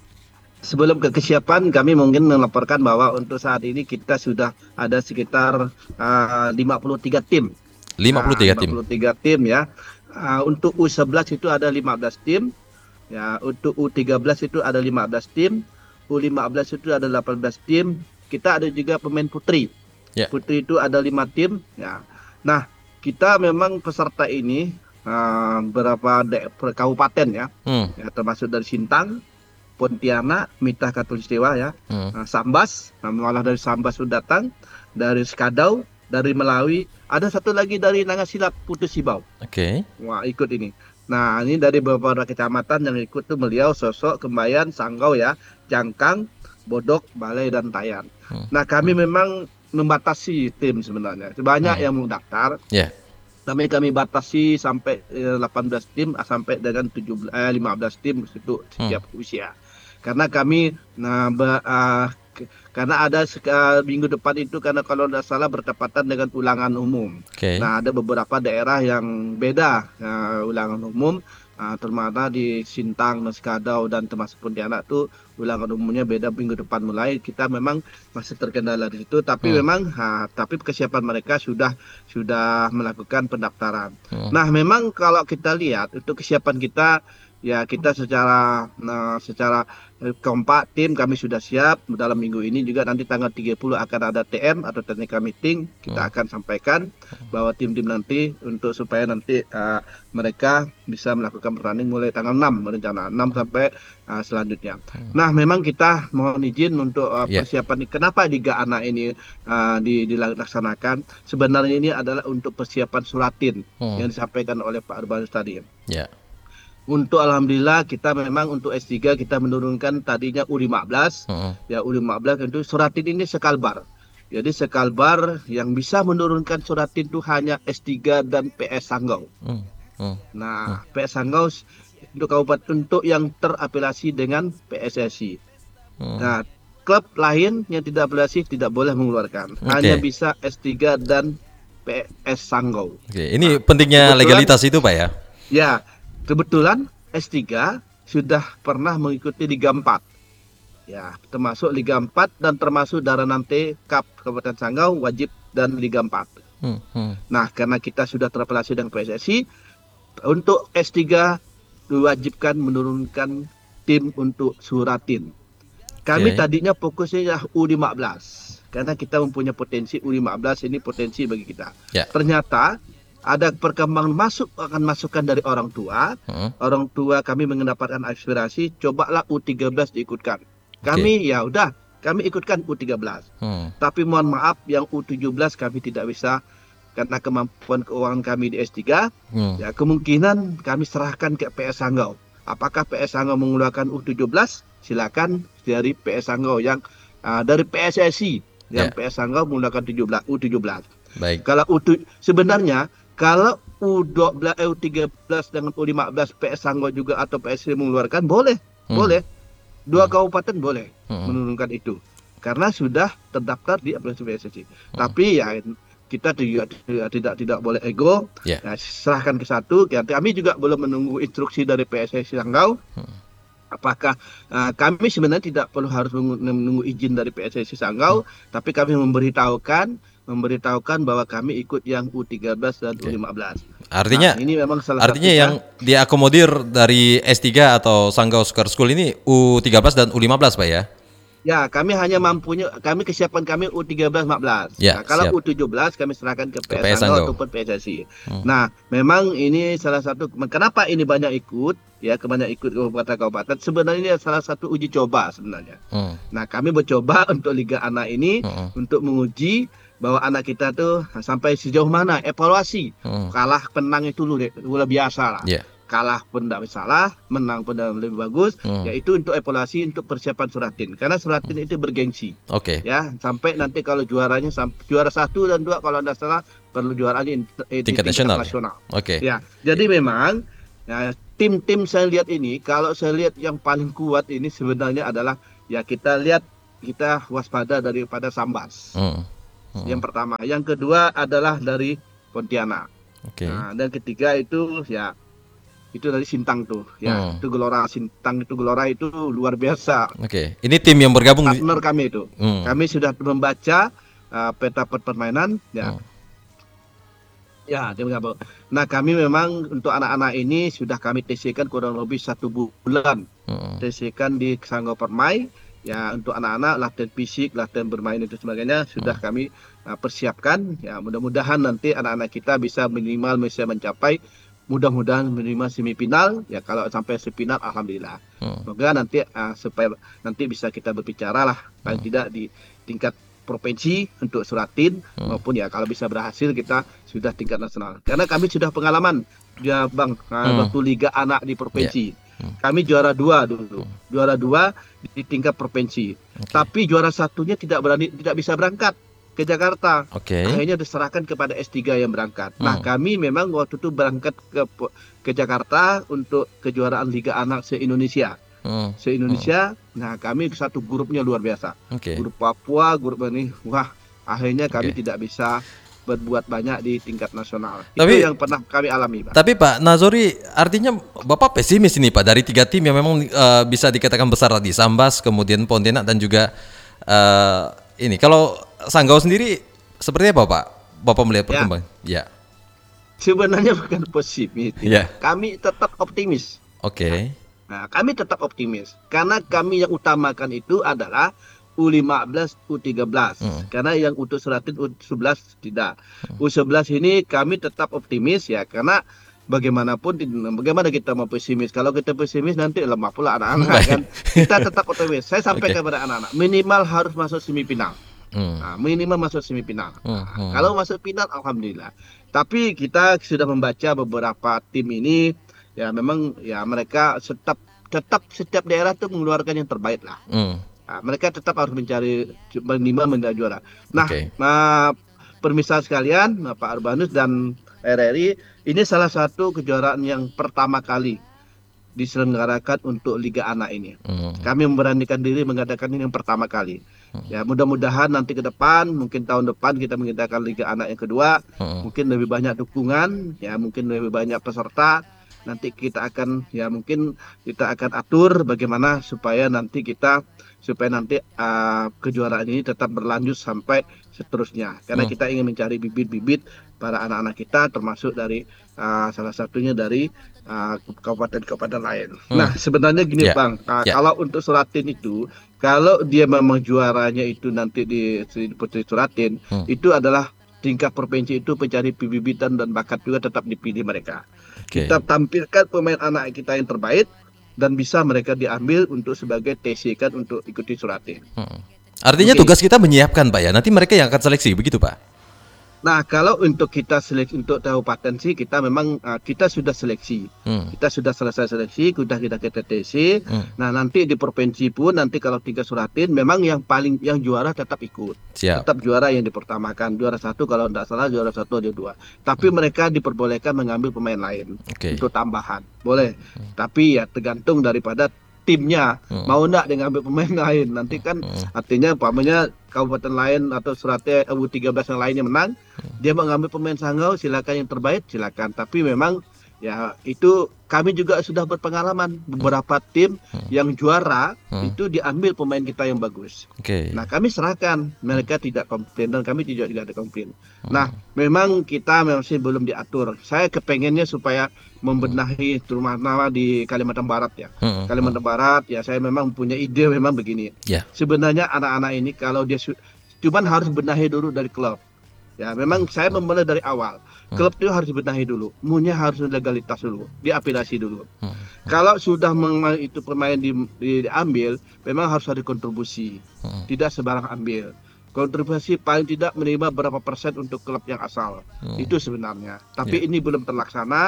sebelum ke kesiapan, kami mungkin melaporkan bahwa untuk saat ini kita sudah ada sekitar uh, lima puluh tiga tim. Nah, lima puluh tiga tim. lima puluh tiga tim ya. Uh, untuk U sebelas itu ada lima belas tim. Ya, untuk U tiga belas itu ada lima belas tim. U lima belas itu ada delapan belas tim. Kita ada juga pemain putri. Ya. Putri itu ada lima tim. Ya. Nah, kita memang peserta ini uh, berapa kabupaten ya. Hmm. Ya, termasuk dari Sintang, Pontianak, Mitah Katulistiwa ya, Hmm. nah, Sambas, nah, malah dari Sambas sudah datang, dari Skadau, dari Melawi, ada satu lagi dari Nangasilap Putus Sibau. Oke. Okay. Wah, ikut ini. Nah, ini dari beberapa kecamatan yang ikut tuh Meliau, Sosok, Kembayan, Sanggau ya, Jangkang, Bodok, Balai dan Tayan. Hmm. Nah, kami hmm. memang membatasi tim sebenarnya. Banyak hmm. yang mendaftar. Yeah. Kami kami batasi sampai eh, delapan belas tim sampai dengan tujuh belas, eh, lima belas tim itu setiap hmm. usia. Karena kami nah be, uh, ke, karena ada uh, minggu depan itu karena kalau tidak salah bertepatan dengan ulangan umum. Okay. Nah, ada beberapa daerah yang beda uh, ulangan umum. Uh, terutama di Sintang, Skadau dan termasuk Pontianak tuh ulangan umumnya beda minggu depan mulai. Kita memang masih terkendala di situ, tapi hmm. memang ha, tapi kesiapan mereka sudah sudah melakukan pendaftaran. Hmm. Nah, memang kalau kita lihat untuk kesiapan kita ya kita secara nah, secara kompak tim kami sudah siap. Dalam minggu ini juga nanti tanggal tiga puluh akan ada T M atau technical meeting. Kita hmm. akan sampaikan bahwa tim-tim nanti untuk supaya nanti uh, mereka bisa melakukan pertandingan mulai tanggal enam rencana enam sampai uh, selanjutnya. Hmm. Nah, memang kita mohon izin untuk uh, yeah. persiapan kenapa Liga Anak ini uh, dilaksanakan. Sebenarnya ini adalah untuk persiapan Suratin hmm. yang disampaikan oleh Pak Urbanus tadi. Yeah. Untuk alhamdulillah kita memang untuk S tiga kita menurunkan tadinya U lima belas. Uh-huh. Ya U lima belas itu Suratin ini sekalbar. Jadi sekalbar yang bisa menurunkan Suratin itu hanya S tiga dan P S Sanggau. Uh-huh. Nah, uh-huh. P S Sanggau untuk kabupaten untuk yang terafiliasi dengan P S S I. Uh-huh. Nah, klub lain yang tidak afiliasi tidak boleh mengeluarkan. Okay. Hanya bisa S tiga dan P S Sanggau. Oke, okay. Ini nah, pentingnya legalitas itu, Pak ya? Ya. Kebetulan S tiga sudah pernah mengikuti Liga empat. Ya, termasuk Liga empat dan termasuk Daranante Cup Kabupaten Sanggau wajib dan Liga empat. Hmm, hmm. Nah, karena kita sudah terafiliasi dengan P S S I, untuk S tiga diwajibkan menurunkan tim untuk Suratin. Kami okay. tadinya fokusnya U lima belas. Karena kita mempunyai potensi U lima belas ini potensi bagi kita. Yeah. Ternyata ada perkembangan masuk akan masukan dari orang tua. Hmm. Orang tua kami mendapatkan aspirasi, cobalah U tiga belas diikutkan. Kami okay. ya udah, kami ikutkan U tiga belas. Hmm. Tapi mohon maaf yang U tujuh belas kami tidak bisa karena kemampuan keuangan kami di S tiga. Hmm. Ya kemungkinan kami serahkan ke P S Sanggau. Apakah P S Sanggau mengeluarkan U tujuh belas? Silakan dari P S Sanggau yang uh, dari P S S I yang yeah. P S Sanggau mengeluarkan U tujuh belas. Baik. Kalau U sebenarnya kalau U dua belas, U tiga belas dengan U lima belas P S Sanggau juga atau P S S I mengeluarkan boleh, hmm. boleh. Dua hmm. kabupaten boleh hmm. menurunkan itu karena sudah terdaftar di aplikasi P S S I. Hmm. Tapi ya kita juga tidak tidak, tidak boleh ego. Yeah. Nah, serahkan ke satu. Kami juga belum menunggu instruksi dari P S S I Sanggau. Hmm. Apakah uh, kami sebenarnya tidak perlu harus menunggu izin dari P S S I Sanggau, hmm. tapi kami memberitahukan memberitahukan bahwa kami ikut yang U tiga belas dan okay. U lima belas. Artinya nah, ini memang salah artinya yang diakomodir dari S tiga atau Sanggau Soccer School ini U tiga belas dan U lima belas, Pak ya? Ya, kami hanya mampunya kami kesiapan kami U tiga belas empat belas. Ya, nah, kalau siap. U tujuh belas kami serahkan ke, ke P S Sanggau ataupun P S S I. Hmm. Nah, memang ini salah satu kenapa ini banyak ikut ya, kebanyak ikut kabupaten-kabupaten. Sebenarnya ini salah satu uji coba sebenarnya. Hmm. Nah, kami mencoba untuk Liga Anak ini hmm. untuk menguji bahwa anak kita tuh sampai sejauh mana evaluasi. Hmm. Kalah menang itu luar biasa lah. Yeah. kalah pun tidak masalah, menang pun lebih bagus, Hmm. yaitu untuk evaluasi untuk persiapan Suratin. Karena Suratin itu bergengsi. Oke. Ya, sampai nanti kalau juaranya sampai juara satu dan dua kalau tidak salah perlu juaranya di, di Tingkat tingkat nasional. nasional. Oke. Ya, jadi memang ya, tim-tim saya lihat ini, kalau saya lihat yang paling kuat ini sebenarnya adalah ya kita lihat kita waspada daripada Sambas. Hmm. Hmm. Yang pertama, yang kedua adalah dari Pontianak. Oke. Nah, dan ketiga itu ya itu dari Sintang tuh, ya Hmm. itu Gelora Sintang itu Gelora itu luar biasa. Oke. Ini tim yang bergabung di... Partner kami itu, Hmm. kami sudah membaca uh, peta permainan, ya, Hmm. ya dia bergabung. Nah kami memang untuk anak-anak ini sudah kami T C-kan kurang lebih satu bulan, Hmm. T C-kan di Sanggo Permai. Ya untuk anak-anak latihan fisik, latihan bermain itu sebagainya sudah kami uh, persiapkan. Ya mudah-mudahan nanti anak-anak kita bisa minimal bisa mencapai mudah-mudahan minimal semifinal. Ya kalau sampai semifinal alhamdulillah. Hmm. Semoga nanti uh, supaya nanti bisa kita berbicara lah paling Hmm. tidak di tingkat provinsi untuk Suratin Hmm. maupun ya kalau bisa berhasil kita sudah tingkat nasional. Karena kami sudah pengalaman ya Bang uh, Hmm. waktu liga anak di provinsi. Hmm. Kami juara dua dulu, juara dua di tingkat provinsi. Oke. Tapi juara satunya tidak berani, tidak bisa berangkat ke Jakarta. Oke. Akhirnya diserahkan kepada S tiga yang berangkat. Nah, Hmm. kami memang waktu itu berangkat ke ke Jakarta untuk kejuaraan Liga Anak se-Indonesia. Hmm. Se-Indonesia. Nah, kami satu grupnya luar biasa. Oke. Grup Papua, grup ini, wah, akhirnya kami Oke. tidak bisa berbuat banyak di tingkat nasional. Tapi- Itu yang pernah kami alami, Pak. Tapi Pak Nazori, artinya Bapak pesimis ini Pak dari tiga tim yang memang eh, bisa dikatakan besar tadi, Sambas, kemudian Pontianak dan juga eh, ini. Kalau Sanggau sendiri seperti apa Pak? Bapak melihat Ya. perkembangan? Ya. Sebenarnya bukan pesimis. Ya. Kami tetap optimis. Oke. Nah, kami tetap optimis karena kami yang utamakan itu adalah U lima belas, U tiga belas. Hmm. Karena yang untuk Suratin U sebelas tidak. U sebelas ini kami tetap optimis ya karena bagaimanapun bagaimana kita mau pesimis. Kalau kita pesimis nanti lemah pula anak-anak Baik. kan. Kita tetap optimis. Saya sampaikan Oke. kepada anak-anak minimal harus masuk semifinal. Hmm. Nah, minimal masuk semifinal. Hmm, Nah, hmm. Kalau masuk final alhamdulillah. Tapi kita sudah membaca beberapa tim ini ya memang ya mereka tetap tetap setiap daerah itu mengeluarkan yang terbaik lah. Hmm. Nah, mereka tetap harus mencari minimal menjadi juara. Nah, Oke. nah permisal sekalian, nah, Pak Urbanus dan R R I ini salah satu kejuaraan yang pertama kali diselenggarakan untuk Liga Anak ini. Hmm. Kami memberanikan diri mengadakan ini yang pertama kali. Ya mudah-mudahan nanti ke depan, mungkin tahun depan kita mengadakan Liga Anak yang kedua, Hmm. mungkin lebih banyak dukungan, ya mungkin lebih banyak peserta. Nanti kita akan ya mungkin kita akan atur bagaimana supaya nanti kita supaya nanti uh, kejuaraan ini tetap berlanjut sampai seterusnya. Karena Hmm. kita ingin mencari bibit-bibit para anak-anak kita termasuk dari uh, salah satunya dari uh, kabupaten-kabupaten lain. Hmm. Nah, sebenarnya gini Ya, Bang, uh, ya. kalau untuk Suratin itu kalau dia memang juaranya itu nanti di, di Putri Suratin, Hmm. itu adalah tingkat provinsi itu pencari bibitan dan bakat juga tetap dipilih mereka. Oke. Kita tampilkan pemain anak kita yang terbaik dan bisa mereka diambil untuk sebagai T C kan untuk ikuti Suratin. Hmm. Artinya Oke. tugas kita menyiapkan Pak ya. Nanti mereka yang akan seleksi begitu Pak. Nah, kalau untuk kita seleksi untuk kabupaten sih kita memang uh, kita sudah seleksi. Hmm. Kita sudah selesai seleksi, sudah kita kita T C. Hmm. Nah, nanti di provinsi pun nanti kalau tingkat Suratin memang yang paling yang juara tetap ikut. Siap. Tetap juara yang dipertamakan. Juara satu kalau tidak salah juara satu ada dua. Tapi mereka diperbolehkan mengambil pemain lain Oke. untuk tambahan. Boleh. Tapi ya tergantung daripada timnya Hmm. mau enggak dengan ambil pemain lain. Nanti kan Hmm. artinya umpamanya kabupaten lain atau Suratin U tiga belas yang lainnya menang, dia mengambil pemain Sanggau silakan yang terbaik silakan. Tapi memang ya itu kami juga sudah berpengalaman beberapa tim yang juara Hmm. itu diambil pemain kita yang bagus. Oke. Nah, kami serahkan, mereka tidak komplain dan kami tidak tidak ada komplain. Hmm. Nah, memang kita masih belum diatur. Saya kepengennya supaya membenahi terutama di Kalimantan Barat ya. Hmm. Kalimantan Barat ya saya memang punya ide memang begini. Ya. Sebenarnya anak-anak ini kalau dia su- cuman harus benahi dulu dari klub. Ya, memang saya memulai dari awal. Klub itu harus dibenahi dulu. Munya harus legalitas dulu, diaplikasi dulu. Hmm. Kalau sudah meng- itu pemain di, di- diambil, memang harus ada kontribusi. Hmm. Tidak sembarang ambil. Kontribusi paling tidak menerima berapa persen untuk klub yang asal. Hmm. Itu sebenarnya. Tapi ini belum terlaksana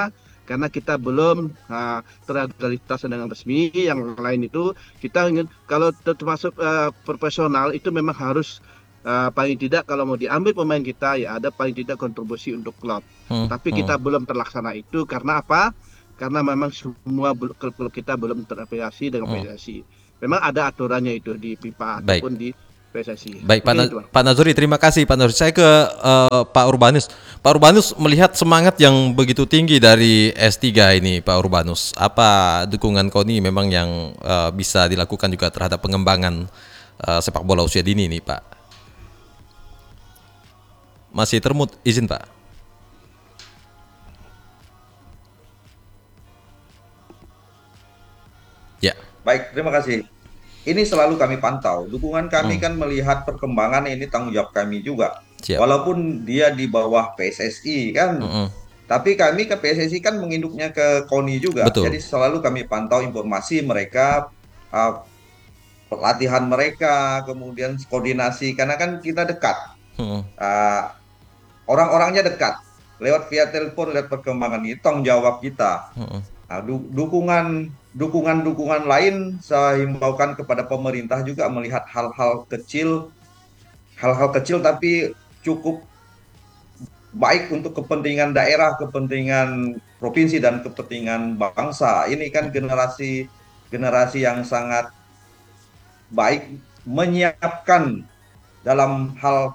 karena kita belum uh, terakreditasi dengan resmi. Yang lain itu kita ingin kalau termasuk uh, profesional itu memang harus uh, paling tidak kalau mau diambil pemain kita ya ada paling tidak kontribusi untuk klub. Hmm, Tapi hmm. kita belum terlaksana itu karena apa? Karena memang semua klub-klub kita belum terafiliasi dengan P S S I. Memang ada aturannya itu di FIFA Baik. ataupun di P S S I. Baik, Pak, Oke, Na- itu, Bang. Pak Nazori, terima kasih Pak Nazori. Saya ke eh, Pak Urbanus. Pak Urbanus melihat semangat yang begitu tinggi dari S tiga ini, Pak Urbanus. Apa dukungan KONI memang yang eh, bisa dilakukan juga terhadap pengembangan eh, sepak bola usia dini ini, Pak? Masih termut, izin Pak. Ya. Baik, terima kasih. Ini selalu kami pantau. Dukungan kami Hmm. kan melihat perkembangan ini tanggung jawab kami juga. Siap. Walaupun dia di bawah P S S I kan, Mm-mm. tapi kami ke P S S I kan menginduknya ke KONI juga. Betul. Jadi selalu kami pantau informasi mereka, uh, pelatihan mereka, kemudian koordinasi karena kan kita dekat. Mm-mm. Uh, orang-orangnya dekat. Lewat via telepon, lihat perkembangan ini tanggung jawab kita. Mm-mm. Nah, du- dukungan dukungan-dukungan lain saya himbaukan kepada pemerintah juga melihat hal-hal kecil, hal-hal kecil tapi cukup baik untuk kepentingan daerah, kepentingan provinsi dan kepentingan bangsa. Ini kan generasi generasi yang sangat baik menyiapkan dalam hal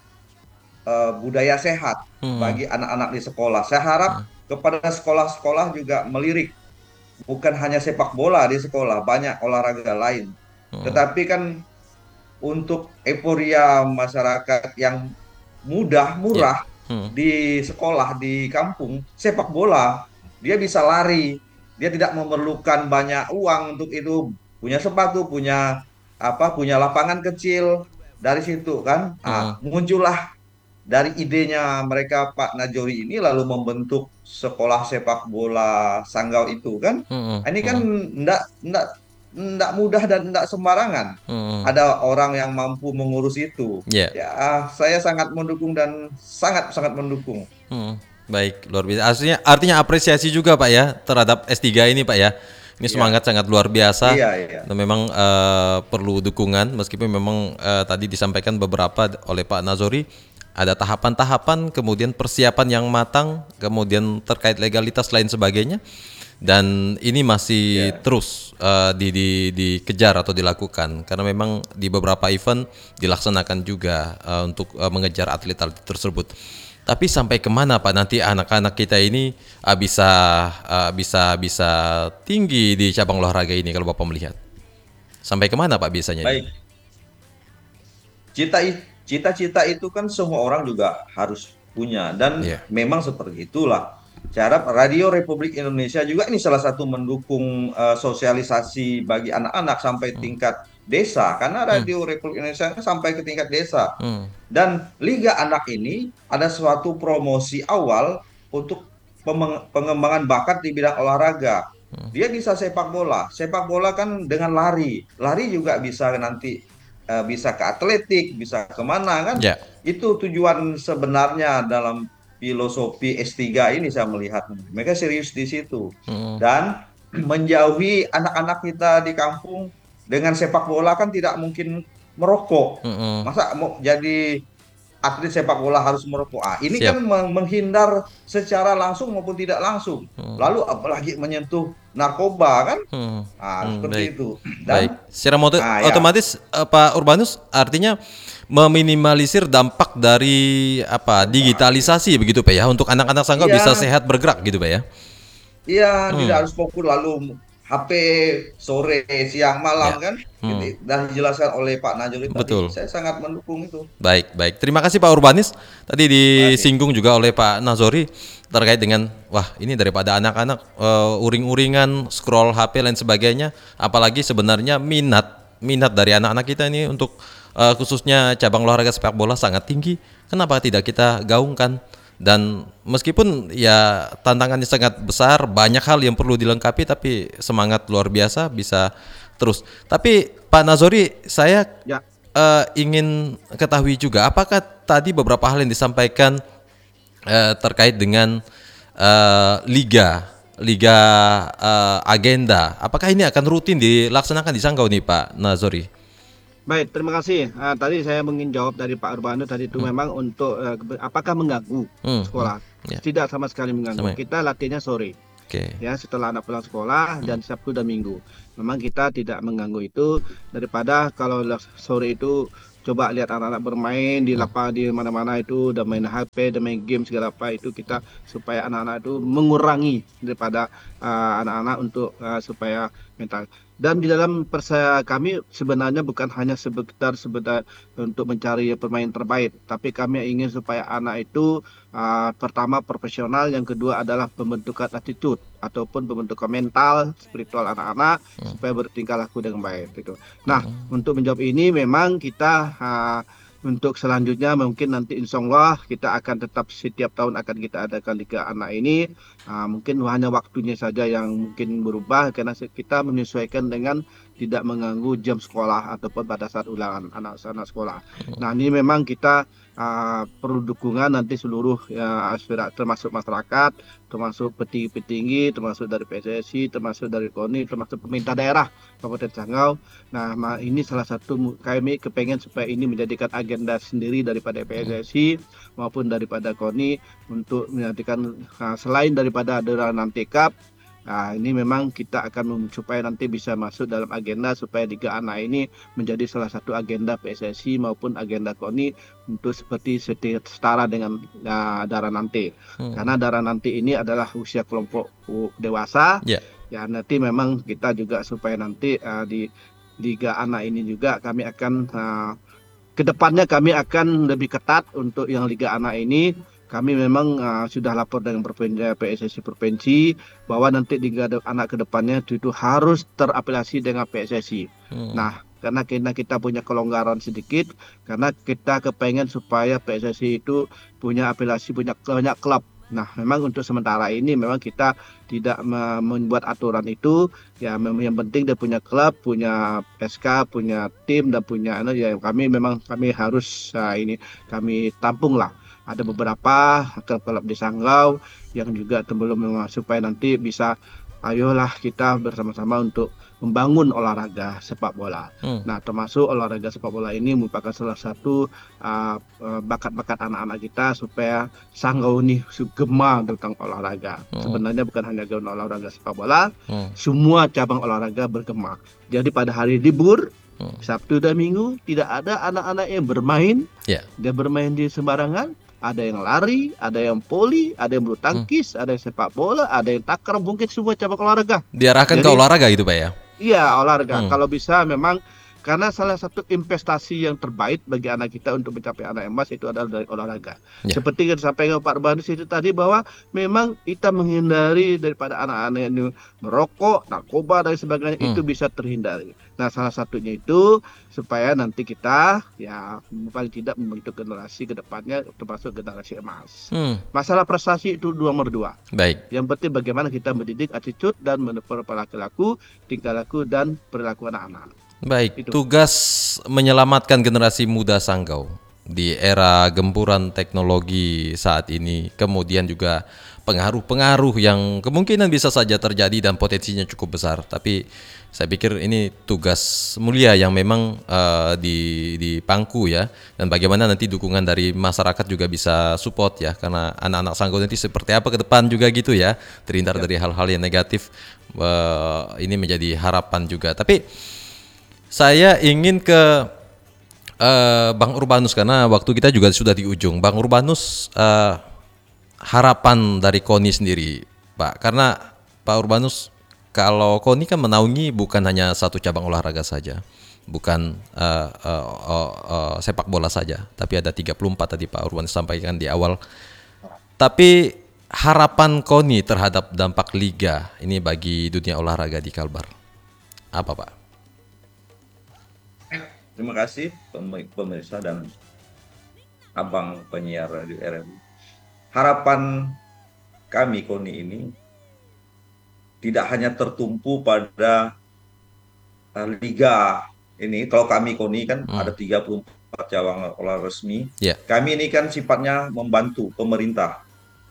uh, budaya sehat Hmm. bagi anak-anak di sekolah. Saya harap kepada sekolah-sekolah juga melirik bukan hanya sepak bola di sekolah, banyak olahraga lain. Hmm. Tetapi kan untuk euforia masyarakat yang mudah, murah Hmm. di sekolah, di kampung, sepak bola, dia bisa lari, dia tidak memerlukan banyak uang untuk itu, punya sepatu, punya apa, punya lapangan kecil, dari situ kan, ah, muncullah dari idenya mereka Pak Najori ini lalu membentuk sekolah sepak bola Sanggau itu kan. Hmm. Ini kan enggak enggak enggak mudah dan enggak sembarangan. Hmm. Ada orang yang mampu mengurus itu. Yeah. Ya, saya sangat mendukung dan sangat sangat mendukung. Hmm. Baik, luar biasa. Artinya artinya apresiasi juga Pak ya terhadap S tiga ini Pak ya. Ini Iya. semangat sangat luar biasa. Iya, iya. Dan memang eh, perlu dukungan meskipun memang eh, tadi disampaikan beberapa oleh Pak Nazori ada tahapan-tahapan, kemudian persiapan yang matang, kemudian terkait legalitas lain sebagainya. Dan ini masih Ya. terus uh, di, di, dikejar atau dilakukan karena memang di beberapa event dilaksanakan juga uh, untuk uh, mengejar atlet-atlet tersebut. Tapi sampai kemana Pak nanti anak-anak kita ini uh, bisa uh, bisa bisa tinggi di cabang olahraga ini kalau Bapak melihat? Sampai kemana Pak biasanya? Baik. Cita cita-cita itu kan semua orang juga harus punya dan Yeah. memang seperti itulah. Cara Radio Republik Indonesia juga ini salah satu mendukung uh, sosialisasi bagi anak-anak sampai tingkat desa karena Radio Republik Indonesia kan sampai ke tingkat desa. Hmm. Dan Liga Anak ini ada suatu promosi awal untuk pemeng- pengembangan bakat di bidang olahraga. Dia bisa sepak bola. Sepak bola kan dengan lari. Lari juga bisa nanti eh, bisa ke atletik, bisa kemana kan? Ya. Itu tujuan sebenarnya dalam filosofi S tiga ini saya melihat. Mereka serius di situ. Hmm. Dan menjauhi anak-anak kita di kampung dengan sepak bola kan tidak mungkin merokok. Hmm. Masa mau jadi atlet sepak bola harus merokok? Ah, ini Siap. kan meng- menghindar secara langsung maupun tidak langsung. Lalu apalagi menyentuh narkoba kan? Hmm. Ah, Hmm, seperti baik. itu. Baik, secara moto- Ah, ya. otomatis eh, Pak Urbanus artinya meminimalisir dampak dari apa digitalisasi begitu Pak ya untuk anak-anak Sanggau Iya. bisa sehat bergerak gitu Pak ya. Iya, Hmm. tidak harus fokus lalu H P sore, siang, malam Ya. kan? Hmm. Ini dah dijelaskan oleh Pak Najuri tadi. Betul. Saya sangat mendukung itu. Baik, baik. Terima kasih Pak Urbanis. Tadi disinggung juga oleh Pak Nazori terkait dengan wah ini daripada anak-anak eh, uring-uringan, scroll H P dan sebagainya, apalagi sebenarnya minat minat dari anak-anak kita ini untuk eh, khususnya cabang olahraga sepak bola sangat tinggi. Kenapa tidak kita gaungkan? Dan meskipun ya tantangannya sangat besar, banyak hal yang perlu dilengkapi, tapi semangat luar biasa bisa terus. Tapi Pak Nazori, saya Ya. eh, ingin ketahui juga, apakah tadi beberapa hal yang disampaikan eh, terkait dengan eh, liga Liga uh, agenda. Apakah ini akan rutin dilaksanakan di Sanggau nih Pak Nazori? Baik, terima kasih. Nah, tadi saya ingin jawab dari Pak Urbano tadi itu hmm. memang untuk uh, apakah mengganggu hmm. sekolah? Hmm. Yeah. Tidak sama sekali mengganggu. Sama. Kita latihannya sore. Okay. Ya, setelah anak pulang sekolah hmm. dan Sabtu dan Minggu. Memang kita tidak mengganggu itu, daripada kalau sore itu coba lihat anak-anak bermain di lapangan di mana-mana itu, dan main H P, dan main game segala apa itu, kita supaya anak-anak itu mengurangi daripada uh, anak-anak untuk uh, supaya mental. Dan di dalam percaya kami sebenarnya bukan hanya sekedar sebentar untuk mencari pemain terbaik, tapi kami ingin supaya anak itu uh, pertama profesional, yang kedua adalah pembentukan attitude ataupun pembentukan mental spiritual anak-anak hmm. supaya bertingkah laku dengan baik gitu. Nah, hmm. untuk menjawab ini memang kita uh, untuk selanjutnya mungkin nanti insya Allah kita akan tetap setiap tahun akan kita adakan Liga Anak ini. Uh, mungkin hanya waktunya saja yang mungkin berubah karena kita menyesuaikan dengan tidak mengganggu jam sekolah ataupun pada saat ulangan anak-anak sekolah. Nah, ini memang kita uh, perlu dukungan nanti seluruh ya, aspirasi termasuk masyarakat, termasuk petinggi-petinggi, termasuk dari P S S I, termasuk dari KONI, termasuk pemerintah daerah Kabupaten Sanggau. Nah, ini salah satu kami kepengen supaya ini menjadikan agenda sendiri daripada P S S I maupun daripada KONI untuk menjadikan uh, selain daripada ada nanti Cup. Nah, ini memang kita akan supaya nanti bisa masuk dalam agenda supaya Liga Anak ini menjadi salah satu agenda P S S I maupun agenda KONI untuk seperti setara dengan uh, Dara Nanti. Hmm. Karena Dara Nanti ini adalah usia kelompok dewasa. Yeah. Ya, nanti memang kita juga supaya nanti uh, di Liga Anak ini juga kami akan uh, kedepannya kami akan lebih ketat untuk yang Liga Anak ini. Kami memang uh, sudah lapor dengan P S S I Provinsi bahwa nanti Liga Anak kedepannya itu, itu harus terafiliasi dengan P S S I. Hmm. Nah, karena kita, kita punya kelonggaran sedikit, karena kita kepengen supaya P S S I itu punya afiliasi, punya banyak klub. Nah, memang untuk sementara ini memang kita tidak membuat aturan itu. Ya, yang penting dia punya klub, punya S K, punya tim, dan punya ya kami memang kami harus uh, ini kami tampung lah. Ada beberapa klub di Sanggau yang juga belum supaya nanti bisa ayolah kita bersama-sama untuk membangun olahraga sepak bola. Hmm. Nah, termasuk olahraga sepak bola ini merupakan salah satu uh, bakat-bakat anak-anak kita supaya Sanggau ini gemar tentang olahraga. Hmm. Sebenarnya bukan hanya olahraga sepak bola, hmm. semua cabang olahraga bergema. Jadi pada hari libur, hmm. Sabtu dan Minggu tidak ada anak-anak yang bermain, yeah. dia bermain di sembarangan. Ada yang lari, ada yang voli, ada yang bulu tangkis, hmm. ada yang sepak bola, ada yang takraw, mungkin semua cabang olahraga. Diarahkan Jadi, ke olahraga gitu Pak ya? Iya, olahraga. Hmm. Kalau bisa memang, karena salah satu investasi yang terbaik bagi anak kita untuk mencapai anak emas itu adalah dari olahraga. Ya. Seperti yang disampaikan Pak Urbanus itu tadi bahwa memang kita menghindari daripada anak-anak yang merokok, narkoba dan sebagainya, hmm. itu bisa terhindari. Nah, salah satunya itu supaya nanti kita ya paling tidak membentuk generasi ke depannya termasuk generasi emas. Hmm. Masalah prestasi itu dua nomor dua. Baik. Yang penting bagaimana kita mendidik attitude dan perilaku, tingkah laku dan perilaku anak-anak. Baik, itu. Tugas menyelamatkan generasi muda Sanggau di era gempuran teknologi saat ini, kemudian juga pengaruh-pengaruh yang kemungkinan bisa saja terjadi dan potensinya cukup besar. Tapi saya pikir ini tugas mulia yang memang uh, di di pangku ya, dan bagaimana nanti dukungan dari masyarakat juga bisa support ya, karena anak-anak Sanggau nanti seperti apa ke depan juga gitu ya, terhindar ya. dari hal-hal yang negatif. Uh, ini menjadi harapan juga. Tapi saya ingin ke uh, Bang Urbanus karena waktu kita juga sudah di ujung. Bang Urbanus, uh, harapan dari KONI sendiri, Pak. Karena Pak Urbanus, kalau KONI kan menaungi bukan hanya satu cabang olahraga saja, bukan uh, uh, uh, uh, sepak bola saja, tapi ada tiga puluh empat tadi Pak Urbanus sampaikan di awal. Tapi harapan KONI terhadap dampak liga ini bagi dunia olahraga di Kalbar, apa Pak? Terima kasih pemirsa dan abang penyiar Radio R M. Harapan kami KONI ini tidak hanya tertumpu pada liga ini. Kalau kami KONI kan hmm. ada tiga puluh empat cabang olahraga resmi. Yeah. Kami ini kan sifatnya membantu pemerintah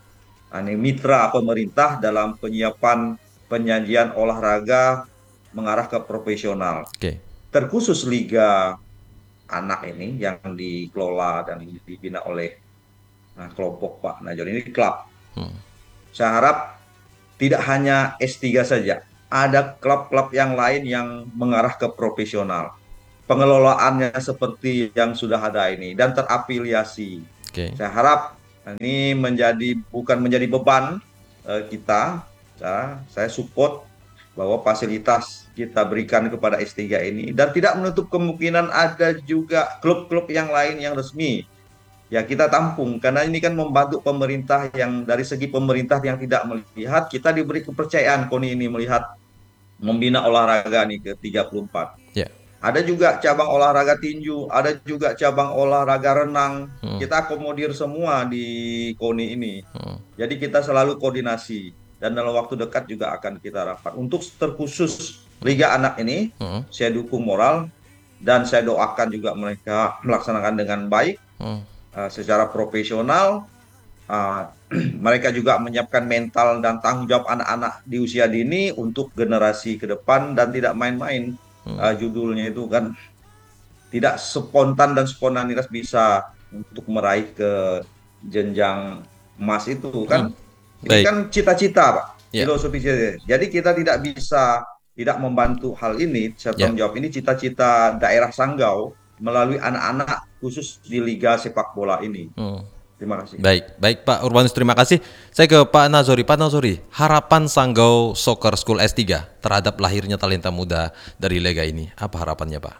ini mitra pemerintah dalam penyiapan penyajian olahraga mengarah ke profesional. Oke. Terkhusus Liga Anak ini yang dikelola dan dibina oleh nah, kelompok Pak Najor ini klub. Hmm. Saya harap tidak hanya S tiga saja, ada klub-klub yang lain yang mengarah ke profesional. Pengelolaannya seperti yang sudah ada ini dan terafiliasi. Oke. Saya harap ini menjadi bukan menjadi beban uh, kita. Ya, saya support bahwa fasilitas kita berikan kepada S tiga ini dan tidak menutup kemungkinan ada juga klub-klub yang lain yang resmi. Ya kita tampung karena ini kan membantu pemerintah yang dari segi pemerintah yang tidak melihat kita diberi kepercayaan KONI ini melihat membina olahraga nih ke tiga puluh empat. Ya. Ada juga cabang olahraga tinju, ada juga cabang olahraga renang. Hmm. Kita akomodir semua di KONI ini. Hmm. Jadi kita selalu koordinasi dan dalam waktu dekat juga akan kita rapat. Untuk terkhusus Liga Anak ini, Hmm. saya dukung moral dan saya doakan juga mereka melaksanakan dengan baik, Hmm. uh, secara profesional. Uh, mereka juga menyiapkan mental dan tanggung jawab anak-anak di usia dini untuk generasi ke depan dan tidak main-main. Uh, judulnya itu kan tidak spontan dan spontanitas bisa untuk meraih ke jenjang emas itu kan. Hmm. Ini Baik. kan cita-cita Pak, Ya. filosofi cita-cita. Jadi kita tidak bisa tidak membantu hal ini, saya Ya. tanggung jawab ini cita-cita daerah Sanggau melalui anak-anak khusus di Liga Sepak Bola ini. Hmm. Terima kasih. Baik, baik Pak Urbanus, terima kasih. Saya ke Pak Nazori. Pak Nazori, harapan Sanggau Soccer School S tiga terhadap lahirnya talenta muda dari Liga ini, apa harapannya Pak?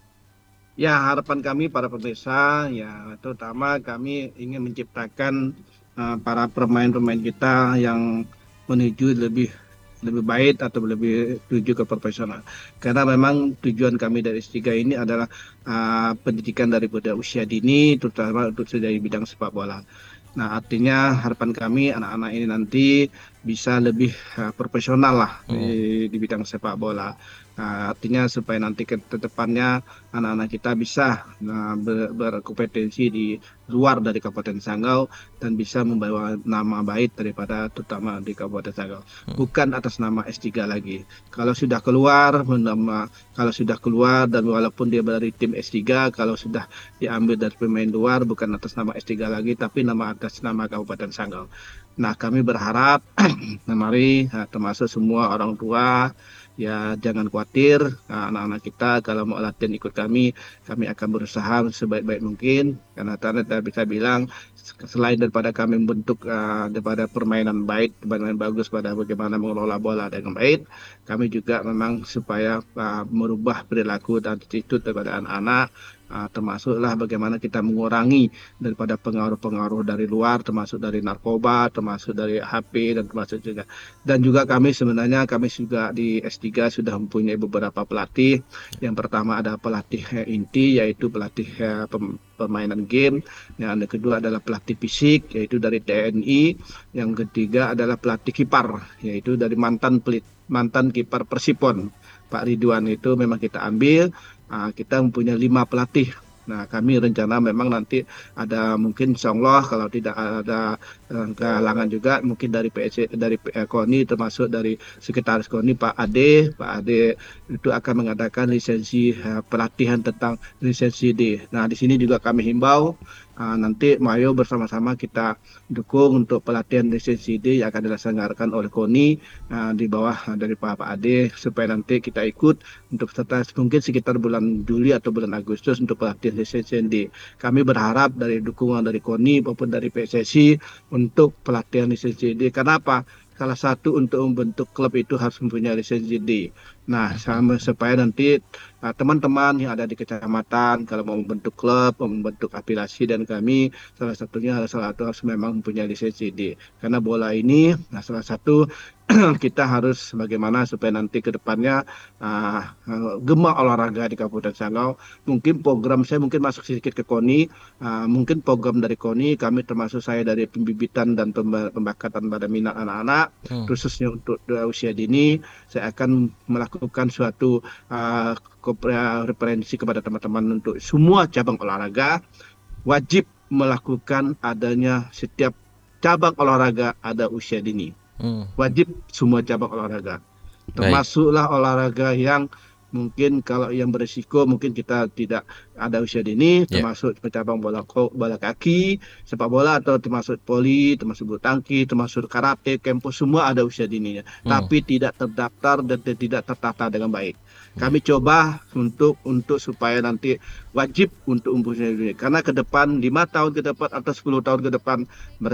Ya, harapan kami para pemirsa, ya terutama kami ingin menciptakan uh, para pemain-pemain kita yang menuju lebih lebih baik atau lebih tuju ke profesional. Karena memang tujuan kami dari S tiga ini adalah uh, pendidikan daripada usia dini, terutama untuk dari bidang sepak bola. Nah, artinya harapan kami anak-anak ini nanti bisa lebih uh, profesional lah Hmm. di, di bidang sepak bola. Nah, artinya supaya nanti ke depannya anak-anak kita bisa uh, ber, berkompetensi di luar dari Kabupaten Sanggau dan bisa membawa nama baik daripada terutama di Kabupaten Sanggau. Bukan atas nama S tiga lagi. Kalau sudah keluar, nama, kalau sudah keluar dan walaupun dia dari tim S tiga, kalau sudah diambil dari pemain luar bukan atas nama S tiga lagi, tapi nama atas nama Kabupaten Sanggau. Nah, kami berharap, mari termasuk semua orang tua, ya jangan khawatir, anak-anak kita kalau mau latihan ikut kami, kami akan berusaha sebaik-baik mungkin. Karena tanda bisa bilang, selain daripada kami membentuk uh, daripada permainan baik, permainan bagus pada bagaimana mengelola bola dengan baik, kami juga memang supaya uh, merubah perilaku dan attitude daripada anak-anak, uh, termasuklah bagaimana kita mengurangi daripada pengaruh-pengaruh dari luar, termasuk dari narkoba, termasuk dari H P, dan termasuk juga. Dan juga kami sebenarnya, kami juga di S tiga sudah mempunyai beberapa pelatih. Yang pertama ada pelatih uh, inti, yaitu pelatih uh, pem permainan game. Yang kedua adalah pelatih fisik, yaitu dari T N I. Yang ketiga adalah pelatih kiper, yaitu dari mantan pelit, mantan kiper Persipon, Pak Ridwan. Itu memang kita ambil. Uh, kita mempunyai lima pelatih. Nah, kami rencana memang nanti ada mungkin insya Allah kalau tidak ada uh, kehalangan juga mungkin dari P S dari uh, KONI, termasuk dari sekretaris KONI Pak Ade, Pak Ade itu akan mengadakan lisensi uh, pelatihan tentang lisensi D. Nah, di sini juga kami himbau uh, nanti Mayo bersama-sama kita dukung untuk pelatihan lisensi D yang akan dilaksanakan oleh KONI uh, di bawah uh, dari Pak Pak Ade, supaya nanti kita ikut untuk serta mungkin sekitar bulan Juli atau bulan Agustus untuk pelatihan lisensi D. Kami berharap dari dukungan dari KONI maupun dari P S S I untuk pelatihan lisensi D. Kenapa? Salah satu untuk membentuk klub itu harus mempunyai lisensi D. Nah, sama supaya nanti teman-teman yang ada di kecamatan kalau mau membentuk klub, mau membentuk afiliasi, dan kami salah satunya harus salah satu harus memang mempunyai lisensi D. Karena bola ini, nah salah satu kita harus bagaimana supaya nanti ke depannya uh, gemah olahraga di Kabupaten Sanggau. Mungkin program saya mungkin masuk sedikit ke KONI, uh, mungkin program dari KONI, kami termasuk saya dari pembibitan dan pembakatan pada minat anak-anak, hmm. khususnya untuk uh, usia dini, saya akan melakukan suatu uh, referensi kepada teman-teman untuk semua cabang olahraga wajib melakukan adanya setiap cabang olahraga ada usia dini. Hmm. Wajib semua cabang olahraga. Termasuklah olahraga yang mungkin kalau yang berisiko mungkin kita tidak ada usia dini, Yeah. termasuk cabang bola bola kaki, sepak bola, atau termasuk voli, termasuk bulu tangkis, termasuk karate, kempo, semua ada usia dininya. Hmm. Tapi tidak terdaftar dan tidak tertata dengan baik. Kami coba untuk untuk supaya nanti wajib untuk usia dini. Karena ke depan lima tahun ke depan atau sepuluh tahun ke depan